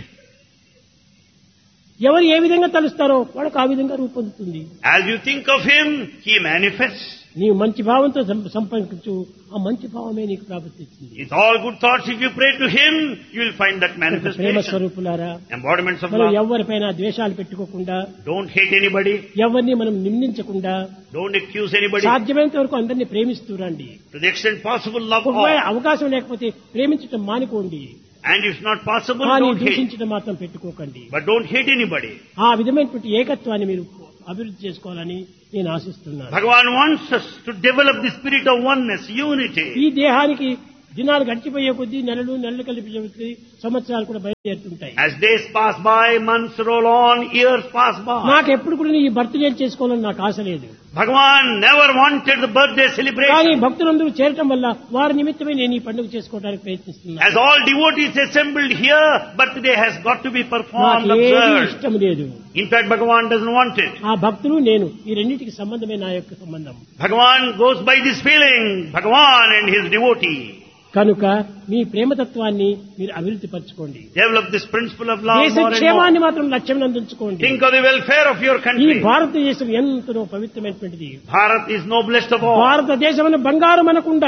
Speaker 2: ఎవరు ఏ విధంగా తలుస్తారో వాళ్ళకు ఆ విధంగా రూపొందుతుంది.
Speaker 1: As you think of Him, He manifests.
Speaker 2: నీవు మంచి భావంతో సంపర్కించు, ఆ మంచి భావమే నీకు ప్రాప్తిస్తుంది.
Speaker 1: It's all good thoughts. If you pray to Him, you will find that
Speaker 2: Prema
Speaker 1: manifestation.
Speaker 2: స్వరూపులారా,
Speaker 1: Embodiments of
Speaker 2: మనం
Speaker 1: love.
Speaker 2: ఎవరిపైన ద్వేషాలు పెట్టుకోకుండా,
Speaker 1: Don't hate anybody.
Speaker 2: ఎవరిని మనం నిందించకుండా,
Speaker 1: Don't accuse anybody.
Speaker 2: సాధ్యమైనంత వరకు అందరినీ ప్రేమిస్తూ రండి.
Speaker 1: To the extent possible, love
Speaker 2: ఒకవేళ
Speaker 1: all.
Speaker 2: అవకాశం లేకపోతే ప్రేమించటం మానుకోండి.
Speaker 1: And if not possible,
Speaker 2: కానీ
Speaker 1: don't hate.
Speaker 2: దూషించడం మాత్రం పెట్టుకోకండి.
Speaker 1: But don't hate anybody.
Speaker 2: ఆ విధమైనటువంటి ఏకత్వాన్ని మీరు అభివృద్ధి చేసుకోవాలని నేను ఆశిస్తున్నాను.
Speaker 1: Bhagavan wants us to develop the spirit of oneness, unity.
Speaker 2: ఈ దేహానికి దినాలు గడిచిపోయే కొద్దీ నెలలు కలిపి సంవత్సరాలు కూడా బయలుదేరుతుంటాయి.
Speaker 1: As days pass by, months roll on, years pass by.
Speaker 2: నాకు ఎప్పుడు కూడా ఈ బర్త్డే చేసుకోవాలని నాకు ఆశ లేదు.
Speaker 1: Bhagavan never wanted the birthday
Speaker 2: కానీ
Speaker 1: celebration.
Speaker 2: భక్తులందరూ చేరటం వల్ల వారి నిమిత్తమే నేను ఈ పండుగ చేసుకోవడానికి ప్రయత్నిస్తున్నాను.
Speaker 1: As all devotees assembled here, birthday has got to be performed,
Speaker 2: నాకు ఏమీ
Speaker 1: observed.
Speaker 2: ఇష్టం లేదు.
Speaker 1: In fact, Bhagavan doesn't want it.
Speaker 2: ఆ భక్తులు నేను ఈ రెండింటికి సంబంధమే నా యొక్క సంబంధం.
Speaker 1: Bhagavan goes by this feeling, Bhagavan and his devotee.
Speaker 2: కనుక మీ ప్రేమతత్వాన్ని మీరు అభివృద్ధి పరచుకోండి.
Speaker 1: Develop this principle of love
Speaker 2: దేశ
Speaker 1: more and
Speaker 2: క్షేమాన్ని
Speaker 1: more.
Speaker 2: మాత్రం లక్ష్యం అందించుకోండి.
Speaker 1: Think of the welfare of your
Speaker 2: ఈ
Speaker 1: country.
Speaker 2: భారతదేశం ఎంతో పవిత్రమైనటువంటిది.
Speaker 1: Bharat is noblest of all.
Speaker 2: భారతదేశం బంగారం అనకుండా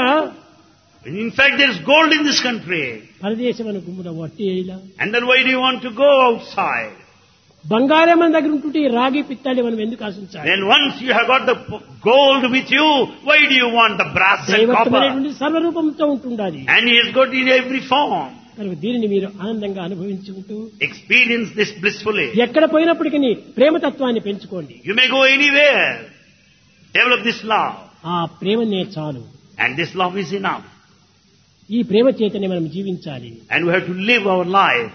Speaker 1: In fact, there is gold in this country.
Speaker 2: పరదేశం అనుకుంటున్న వట్టి ఇలా
Speaker 1: And then why do you want to go outside?
Speaker 2: బంగారం మన దగ్గర ఉంటుంటే ఈ రాగి పిత్తాలి మనం ఎందుకు ఆశించాలి?
Speaker 1: Then once you have got the gold with you, why do you want the brass and copper?
Speaker 2: దైవత్వమైనటువంటి సర్వరూపంతో ఉంటుండాలి.
Speaker 1: And he has got in every form.
Speaker 2: కనుక దీనిని మీరు ఆనందంగా అనుభవించుకుంటూ
Speaker 1: Experience this blissfully.
Speaker 2: ఎక్కడ పోయినప్పటికీ ప్రేమతత్వాన్ని పెంచుకోండి.
Speaker 1: You may go anywhere. Develop this love.
Speaker 2: ఆ ప్రేమనే చాలు.
Speaker 1: And this love is enough.
Speaker 2: ఈ ప్రేమ చేతనే మనం జీవించాలి.
Speaker 1: And we have to live our life.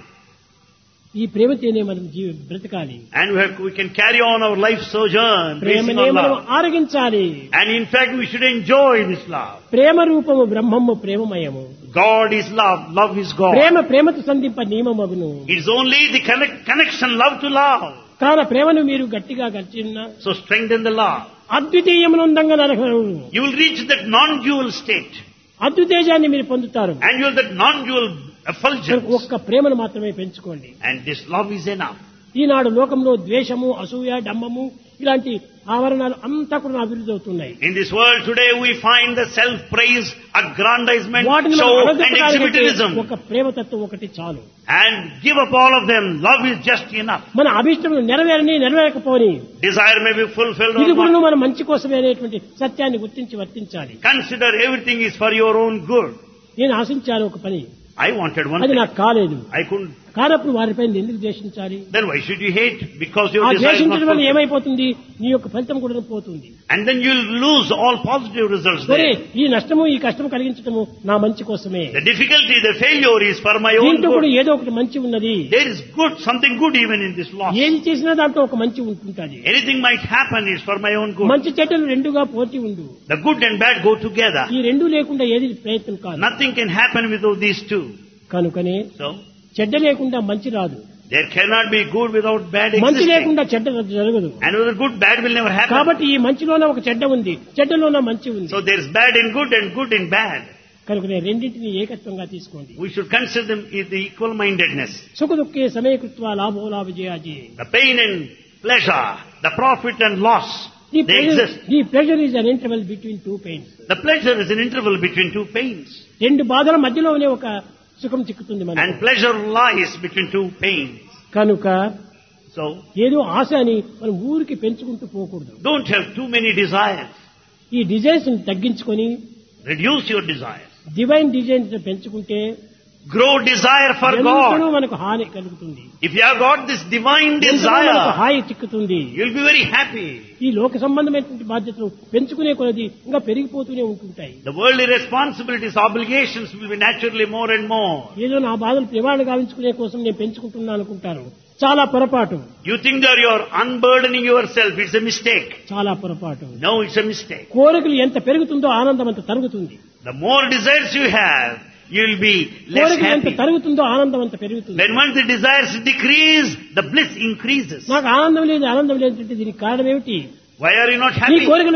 Speaker 2: ఈ ప్రేమతోనే మనం బ్రతకాలి.
Speaker 1: And we can carry on our life sojourn based
Speaker 2: ప్రేమనే
Speaker 1: on
Speaker 2: మనం
Speaker 1: love.
Speaker 2: ఆరగించాలి.
Speaker 1: And in fact, we should enjoy this love.
Speaker 2: ప్రేమ రూపము బ్రహ్మము ప్రేమమయము.
Speaker 1: God is love. Love is God.
Speaker 2: ప్రేమతో సంధింప నియమమగును.
Speaker 1: It is only the connection, love to love.
Speaker 2: కాన ప్రేమను మీరు గట్టిగా గడిచినా
Speaker 1: So strengthen the love.
Speaker 2: అద్వితీయమునందంగా నరకరు.
Speaker 1: You will reach that non-dual state.
Speaker 2: అద్వితేజాన్ని మీరు పొందుతారు.
Speaker 1: And you will that non-dual effulgence.
Speaker 2: ఒక్క ప్రేమను మాత్రమే పెంచుకోండి.
Speaker 1: And this love is enough.
Speaker 2: ఈనాడు లోకంలో ద్వేషము, అసూయ, డంబము ఇలాంటి ఆవరణాలు అంతా కూడా అభివృద్ధి అవుతున్నాయి.
Speaker 1: In this world today we find the self-praise, aggrandizement,
Speaker 2: వాటిని
Speaker 1: show
Speaker 2: మనం
Speaker 1: and
Speaker 2: అణగదొక్కడానికి
Speaker 1: exhibitionism.
Speaker 2: ఒక ప్రేమతత్వం ఒకటి చాలు.
Speaker 1: And give up all of them. Love is just enough.
Speaker 2: మన అభిష్టం నెరవేరకపోని
Speaker 1: Desire may be fulfilled
Speaker 2: ఇది
Speaker 1: or
Speaker 2: కూడా
Speaker 1: not.
Speaker 2: మన మంచి కోసమే అనేటువంటి సత్యాన్ని గుర్తించి వర్తించాలి.
Speaker 1: Consider everything is for your own good.
Speaker 2: నేను ఆశించాను ఒక పని,
Speaker 1: I wanted one
Speaker 2: అది
Speaker 1: thing.
Speaker 2: నాకు కాలేదు.
Speaker 1: I couldn't.
Speaker 2: కానప్పుడు వారిపై ఎందుకు ద్వేషించాలి?
Speaker 1: Then why should you hate? Because your
Speaker 2: ఆ
Speaker 1: desire is not
Speaker 2: ద్వేషించడం వల్ల
Speaker 1: fulfilled.
Speaker 2: ఏమైపోతుంది? నీ యొక్క ఫలితం కూడా పోతుంది.
Speaker 1: And then you'll lose all positive results
Speaker 2: సరే,
Speaker 1: there.
Speaker 2: ఈ నష్టము ఈ కష్టము కలిగించటము నా మంచి కోసమే.
Speaker 1: The difficulty, the failure is for my own
Speaker 2: దీంట్లో కూడా
Speaker 1: good.
Speaker 2: ఏదో ఒకటి మంచి ఉన్నది.
Speaker 1: There is good, something good even in this loss.
Speaker 2: ఏది చేసినా దాంట్లో ఒక మంచి ఉంటుంటుంది.
Speaker 1: Anything might happen is for my own good.
Speaker 2: మంచి చెడ్డలు రెండుగా పోటీ ఉండు.
Speaker 1: The good and bad go together.
Speaker 2: ఈ రెండు లేకుండా ఏది ప్రయత్నం కాదు.
Speaker 1: Nothing can happen without these two.
Speaker 2: కనుకనే
Speaker 1: So,
Speaker 2: చెడ్డ లేకుండా మంచి రాదు,
Speaker 1: there cannot be good without bad
Speaker 2: మంచి
Speaker 1: existing.
Speaker 2: లేకుండా చెడ్డ జరగదు.
Speaker 1: And without good, bad will never happen.
Speaker 2: కాబట్టి ఈ మంచిలోనే ఒక చెడ్డ ఉంది, చెడ్డలోనే మంచి ఉంది.
Speaker 1: So there is bad in good and good in bad.
Speaker 2: కనుకనే రెండింటిని ఏకత్వంగా తీసుకోండి.
Speaker 1: We should consider them in the equal-mindedness.
Speaker 2: సుఖ దుఃఖే సమయకృత్వ లాభోలాభ జయాజీ.
Speaker 1: The pain and pleasure, the profit and loss, they exist.
Speaker 2: The pleasure is an interval between two pains.
Speaker 1: The pleasure is an interval between two pains.
Speaker 2: రెండు బాధల మధ్యలోనే ఒక సుఖం చిక్కుతుంది మనకు.
Speaker 1: And pleasure lies between two pains.
Speaker 2: కనుక
Speaker 1: So,
Speaker 2: ఏదో ఆశ అని మనం ఊరికి పెంచుకుంటూ పోకూడదు.
Speaker 1: don't have too many desires.
Speaker 2: ఈ డిజైన్స్ తగ్గించుకొని
Speaker 1: Reduce your desires.
Speaker 2: Divine designs పెంచుకుంటే
Speaker 1: Grow desire for
Speaker 2: ఎంతనో
Speaker 1: God.
Speaker 2: మనకు హాని కలుగుతుంది.
Speaker 1: If you have got this divine
Speaker 2: ఎంతనో మనకు
Speaker 1: desire,
Speaker 2: hi చిక్కుతుంది.
Speaker 1: you'll be very happy.
Speaker 2: ఈ లోక సంబంధమైనటువంటి బాధ్యతలు పెంచుకునే కొలది ఇంకా పెరిగిపోతూనే ఉంటుంటాయి.
Speaker 1: The worldly responsibilities, obligations will be naturally more and more.
Speaker 2: ఏదో నా బాధలు నివారణ గావించుకునే కోసం నేను పెంచుకుంటున్నాను అనుకుంటాను. చాలా పొరపాటు,
Speaker 1: You think that you're unburdening yourself. It's a mistake.
Speaker 2: చాలా పొరపాటు.
Speaker 1: No, it's a mistake.
Speaker 2: కోరికలు ఎంత పెరుగుతుందో ఆనందం అంత తరుగుతుంది.
Speaker 1: The more desires you have, you'll be less
Speaker 2: కోరికలు ఎంత
Speaker 1: happy.
Speaker 2: తరుగుతుందో ఆనందం అంత పెరుగుతుంది.
Speaker 1: When once the desires decrease, the bliss increases.
Speaker 2: నాకు ఆనందం లేదు, ఆనందం లేదంటే దీనికి కారణం ఏమిటి?
Speaker 1: Why are you not
Speaker 2: నీ
Speaker 1: happy?
Speaker 2: కోరికలు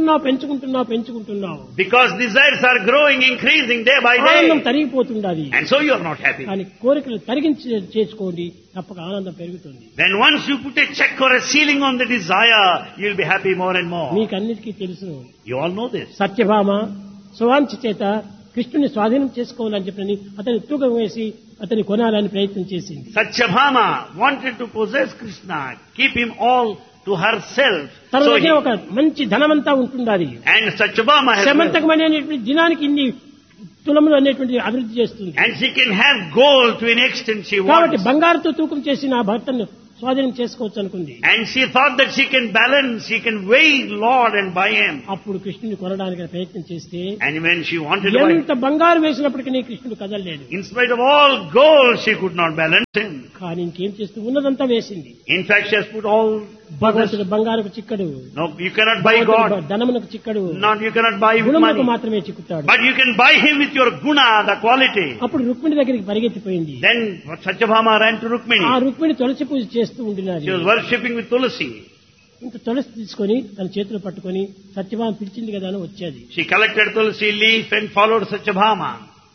Speaker 2: పెంచుకుంటున్నావు.
Speaker 1: Because desires are growing, increasing day by
Speaker 2: ఆనందం
Speaker 1: day.
Speaker 2: తరిగిపోతుండాలి.
Speaker 1: And so you are not happy.
Speaker 2: కానీ కోరికలు చేసుకోండి, తప్పక ఆనందం పెరుగుతుంది.
Speaker 1: When once you put a check or a ceiling on the desire, you'll be happy more and more.
Speaker 2: మీకు అన్నిటికీ తెలుసు.
Speaker 1: You all know this.
Speaker 2: Satyabhama స్వాంఛ చేత కృష్ణుని స్వాధీనం చేసుకోవాలని చెప్పని అతని తూకం వేసి అతని కొనాలని ప్రయత్నం చేసింది.
Speaker 1: Satyabhama wanted to possess Krishna, keep him all to herself.
Speaker 2: తన
Speaker 1: So
Speaker 2: దగ్గర ఒక మంచి ధనమంతా ఉంటుండాలి.
Speaker 1: and Satyabhama has
Speaker 2: శమంతకమైనటువంటి దినానికి ఇన్ని తులములు అనేటువంటి అభివృద్ధి చేస్తుంది.
Speaker 1: And she can have gold to an extent she
Speaker 2: కాబట్టి
Speaker 1: wants.
Speaker 2: బంగారుతో తూకం చేసి నా భర్తను స్వాధీనం చేసుకోవచ్చు అనుకుంది.
Speaker 1: And she thought that she can balance, she can weigh Lord and buy him.
Speaker 2: అప్పుడు కృష్ణుని కొనడానికి ప్రయత్నం చేస్తే
Speaker 1: And when she wanted to buy,
Speaker 2: ఎంత బంగారు వేసినప్పటికీ నీ కృష్ణుడు కదలలేడు.
Speaker 1: in spite of all gold, she could not balance him.
Speaker 2: కానీ ఇంకేం చేస్తూ ఉన్నదంతా వేసింది.
Speaker 1: In fact, she has put all.
Speaker 2: భగవంతుడు బంగారుకు చిక్కడు,
Speaker 1: No, you cannot buy God.
Speaker 2: ధనమునకు చిక్కడు,
Speaker 1: Not you cannot buy with
Speaker 2: గుణమునకు
Speaker 1: money.
Speaker 2: మాత్రమే చిక్కుతాడు.
Speaker 1: But you can buy him with your guna, the quality.
Speaker 2: అప్పుడు రుక్మిణి దగ్గరికి పరిగెత్తిపోయింది.
Speaker 1: Then Satyabhama ran to Rukmini.
Speaker 2: ఆ రుక్మిణి తులసి పూజ చేస్తూ ఉండినారు.
Speaker 1: She was worshipping with Tulasi.
Speaker 2: ఇంత తులసి తీసుకొని తన చేతిలో పట్టుకొని సత్యభామ పిలిచింది కదా అని వచ్చేది.
Speaker 1: She collected Tulasi leaf and followed Satyabhama.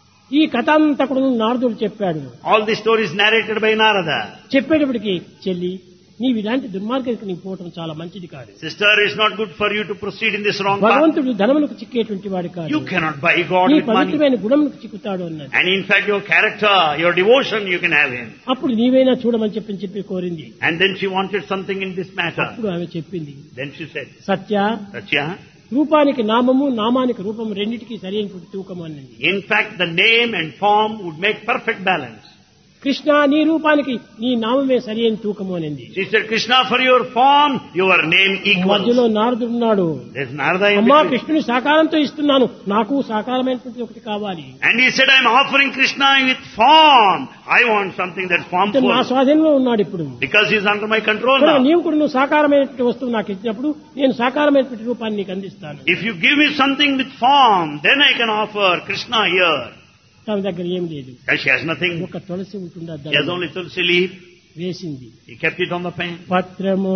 Speaker 2: ఈ కథ అంతా కూడా నారదుడు చెప్పాడు.
Speaker 1: All the stories narrated by Narada.
Speaker 2: చెప్పేటప్పటికి చెల్లి నీవు ఇలాంటి దుర్మార్గానికి నీకు పోవటం చాలా మంచిది కాదు.
Speaker 1: Sister, it's not good for you to proceed in this wrong path.
Speaker 2: భగవంతుడు ధనములకు చిక్కేటువంటి వాడు కాదు.
Speaker 1: You cannot buy God
Speaker 2: నీ
Speaker 1: with money.
Speaker 2: పవిత్రమైన గుణములకు చిక్కుతాడు అన్నది.
Speaker 1: And in fact, your character, your devotion, you can have him.
Speaker 2: అప్పుడు నీవైనా చూడమని చెప్పి కోరింది.
Speaker 1: And then she wanted something in this matter.
Speaker 2: అప్పుడు ఆమె చెప్పింది,
Speaker 1: Then she said,
Speaker 2: Satya
Speaker 1: Satya,
Speaker 2: రూపానికి నామము నామానికి రూపము రెండింటికి సరైన తూకము అన్నది.
Speaker 1: in fact, the name and form would make perfect balance.
Speaker 2: Krishna నీ రూపానికి నీ నామమే సరైన తూకము అనింది.
Speaker 1: She said, Krishna, for your form, your name
Speaker 2: మధ్యలో
Speaker 1: equals.
Speaker 2: నారదుడున్నాడు.
Speaker 1: There's Narada in
Speaker 2: అమ్మా
Speaker 1: between.
Speaker 2: కృష్ణుని సాకారంతో ఇస్తున్నాను, నాకు సాకారమైనటువంటి ఒకటి కావాలి.
Speaker 1: And he said, I'm offering Krishna with form. I want something that's
Speaker 2: అంటే నా
Speaker 1: formful.
Speaker 2: స్వాధీనంలో ఉన్నాడు ఇప్పుడు.
Speaker 1: Because he's under my control
Speaker 2: కనుక
Speaker 1: now.
Speaker 2: నీవు కూడా నువ్వు సాకారమైనటువంటి వస్తువు నాకు ఇచ్చినప్పుడు నేను సాకారమైనటువంటి రూపాన్ని నీకు అందిస్తాను.
Speaker 1: If you give me something with form, then I can offer Krishna here.
Speaker 2: తన దగ్గర ఏం లేదు,
Speaker 1: And she has nothing.
Speaker 2: ఒక తులసి ఉంటుందా
Speaker 1: She has only tulsi leaf.
Speaker 2: వేసింది.
Speaker 1: He kept it on the pen.
Speaker 2: పత్రము,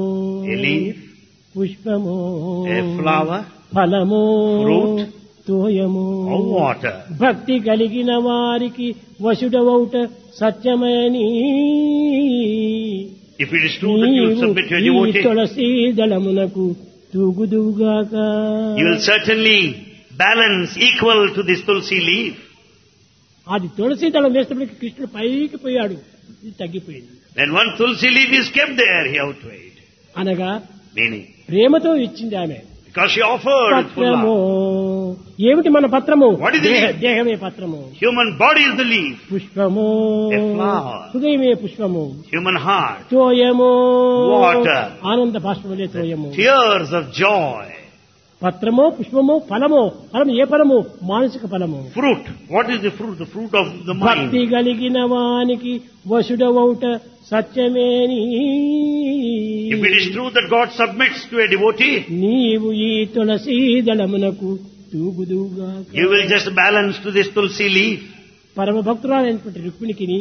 Speaker 1: A leaf,
Speaker 2: పుష్పము,
Speaker 1: a flower,
Speaker 2: ఫలము,
Speaker 1: fruit,
Speaker 2: తోయము,
Speaker 1: or water.
Speaker 2: భక్తి కలిగిన వారికి వశుడవౌట సత్యమని
Speaker 1: If it is true that you will submit your
Speaker 2: ఈ
Speaker 1: devotee,
Speaker 2: Tulasi దళమునకు తూగుదువుగాక.
Speaker 1: you will certainly balance equal to this tulsi leaf.
Speaker 2: అది తులసి దళం వేసినప్పటికీ కృష్ణుడు పైకి పోయాడు, ఇది తగ్గిపోయింది.
Speaker 1: When one tulsi leaf is kept there, he outweighed.
Speaker 2: అనగా
Speaker 1: Meaning,
Speaker 2: ప్రేమతో ఇచ్చింది ఆమె.
Speaker 1: because she offered with full
Speaker 2: పత్రము,
Speaker 1: love.
Speaker 2: ఏమిటి మన పత్రము?
Speaker 1: What is the leaf?
Speaker 2: దేహమే పత్రము.
Speaker 1: Human body is the leaf.
Speaker 2: పుష్పము,
Speaker 1: A flower.
Speaker 2: హృదయమే పుష్పము.
Speaker 1: Human heart.
Speaker 2: తోయము,
Speaker 1: Water.
Speaker 2: ఆనంద బాష్పములే తోయము.
Speaker 1: Tears of joy.
Speaker 2: పత్రము, పుష్పము, ఫలము. ఫలము ఏ ఫలము? మానసిక ఫలము.
Speaker 1: Fruit. What is the fruit? The fruit of the
Speaker 2: భక్తి
Speaker 1: mind.
Speaker 2: కలిగిన వానికి వశుడవౌట సత్యమేని.
Speaker 1: If it is true that God submits to a devotee,
Speaker 2: నీవు ఈ తులసి దళమునకు తూగుదుగాక.
Speaker 1: you will just balance to this tulsi leaf.
Speaker 2: పరమ భక్తురాలైనటువంటి రుక్మిణికిని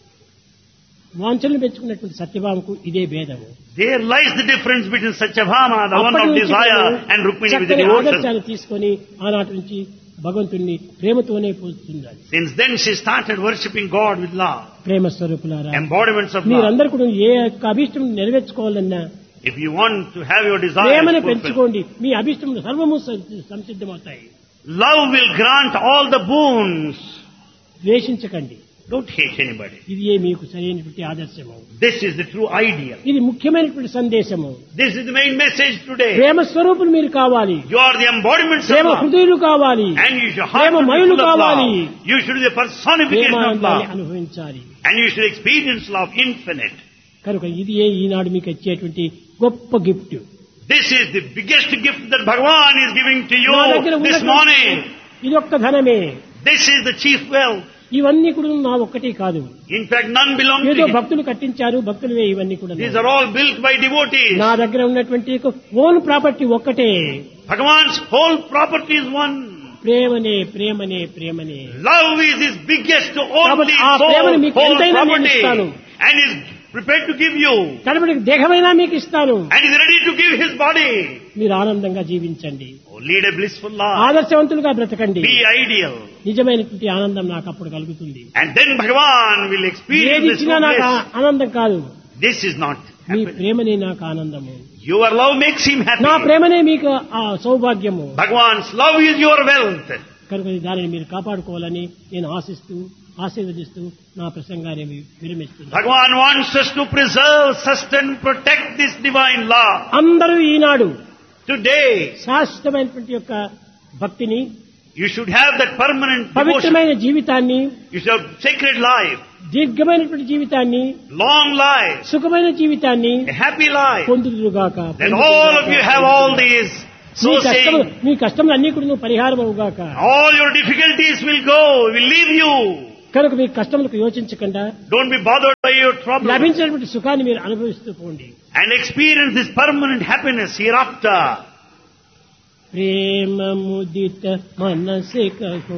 Speaker 2: వాంఛలు పెంచుకున్నటువంటి సత్యభామకు ఇదే భేదము.
Speaker 1: There lies the difference between Satyabhama, the one
Speaker 2: అప్పటి
Speaker 1: of
Speaker 2: నుంచి
Speaker 1: desire,
Speaker 2: నేను
Speaker 1: and Rukmini with the
Speaker 2: చక్కని
Speaker 1: devotion.
Speaker 2: ఆదర్శాలు తీసుకొని ఆనాటి నుంచి భగవంతుణ్ణి ప్రేమతోనే పూజిస్తున్నారు.
Speaker 1: Since then she started worshipping God with love.
Speaker 2: ప్రేమ స్వరూపులారా,
Speaker 1: Embodiments of love.
Speaker 2: మీరందరూ కూడా ఏ యొక్క అభిష్టం నెరవేర్చుకోవాలన్నా
Speaker 1: If you want to have your
Speaker 2: ప్రేమను
Speaker 1: desires fulfilled,
Speaker 2: పెంచుకోండి, మీ అభిష్టములు సర్వము సంసిద్ధమవుతాయి.
Speaker 1: love will grant all the boons.
Speaker 2: ద్వేషించకండి.
Speaker 1: Don't hate anybody.
Speaker 2: ఇది మీకు సరైనటువంటి ఆదర్శము.
Speaker 1: This is the true ideal.
Speaker 2: ఇది ముఖ్యమైనటువంటి సందేశము.
Speaker 1: This is the main message today.
Speaker 2: ప్రేమ స్వరూపులు మీరు కావాలి,
Speaker 1: You are the embodiments of
Speaker 2: Prema
Speaker 1: love.
Speaker 2: హృదయులు కావాలి,
Speaker 1: And you should heart
Speaker 2: Prema
Speaker 1: to be
Speaker 2: మయులు
Speaker 1: full of
Speaker 2: కావాలి.
Speaker 1: love. You should be the personification of
Speaker 2: ప్రేమానందాన్ని
Speaker 1: love.
Speaker 2: అనుభవించాలి.
Speaker 1: And you should experience love infinite.
Speaker 2: కనుక ఇది ఈనాడు మీకు వచ్చేటువంటి గొప్ప gift.
Speaker 1: This is the biggest gift that Bhagavan is giving to you
Speaker 2: నా దగ్గర
Speaker 1: this morning.
Speaker 2: ఇది ఒక్క ధనమే.
Speaker 1: This is the chief wealth.
Speaker 2: ఇవన్నీ కూడా నా ఒక్కటి కాదు,
Speaker 1: In fact, none belong to
Speaker 2: ఏదో
Speaker 1: him.
Speaker 2: భక్తులు కట్టించారు, భక్తులవే ఇవన్నీ కూడా.
Speaker 1: These are all built by devotees.
Speaker 2: నా దగ్గర ఉన్నటువంటి ఓన్ ప్రాపర్టీ ఒక్కటే.
Speaker 1: Bhagavan's whole property is one.
Speaker 2: ప్రేమనే ప్రేమనే ప్రేమనే.
Speaker 1: Love is his biggest,
Speaker 2: కాబట్టి
Speaker 1: only
Speaker 2: ఆ
Speaker 1: soul,
Speaker 2: ప్రేమను మీకు
Speaker 1: whole
Speaker 2: ఎంతైనా నేను
Speaker 1: property.
Speaker 2: ఇస్తాను.
Speaker 1: And is prepared to give you.
Speaker 2: కడపడికి దేహమైనా మీకు ఇస్తాను.
Speaker 1: And is ready to give his body.
Speaker 2: మీరు ఆనందంగా జీవించండి,
Speaker 1: Oh, lead a blissful life.
Speaker 2: ఆదర్శవంతులుగా బ్రతకండి.
Speaker 1: Be ideal.
Speaker 2: నిజమైనటువంటి ఆనందం నాకు అప్పుడు కలుగుతుంది.
Speaker 1: And then Bhagavan will experience
Speaker 2: ఏది
Speaker 1: this
Speaker 2: ఇచ్చినా
Speaker 1: true
Speaker 2: నాకు
Speaker 1: bliss.
Speaker 2: ఆనందం కాదు,
Speaker 1: This is not
Speaker 2: me
Speaker 1: happening.
Speaker 2: ప్రేమనే నాకు ఆనందము.
Speaker 1: Your love makes him happy.
Speaker 2: నా ప్రేమనే మీకు ఆ సౌభాగ్యము.
Speaker 1: Bhagavan's love is your wealth.
Speaker 2: కనుక దానిని మీరు కాపాడుకోవాలని నేను ఆశిస్తూ ఆశీర్వదిస్తూ నా ప్రసంగాన్ని విరమిస్తున్నాను.
Speaker 1: Bhagavan wants us to preserve, sustain, protect this divine love.
Speaker 2: అందరూ ఈనాడు
Speaker 1: Today,
Speaker 2: శాశ్వతమైనటువంటి యొక్క భక్తిని
Speaker 1: You should have that permanent devotion.
Speaker 2: పవిత్రమైన జీవితాన్ని,
Speaker 1: You should have sacred life,
Speaker 2: దీర్ఘమైనటువంటి జీవితాన్ని,
Speaker 1: long life,
Speaker 2: సుఖమైన జీవితాన్ని
Speaker 1: a happy life.
Speaker 2: పొందుదురుగాక.
Speaker 1: That all of you have all these. So saying,
Speaker 2: మీ కష్టములన్నీ కూడా నువ్వు పరిహారం అవుగాక.
Speaker 1: all your difficulties will go, will leave you.
Speaker 2: కనుక మీ కష్టములకు యోచించకుండా
Speaker 1: Don't be bothered by your trouble.
Speaker 2: లభించినటువంటి సుఖాన్ని మీరు అనుభవిస్తూ పోండి.
Speaker 1: And experience this permanent happiness hereafter.
Speaker 2: ప్రేమ ముదిత మనసే కహో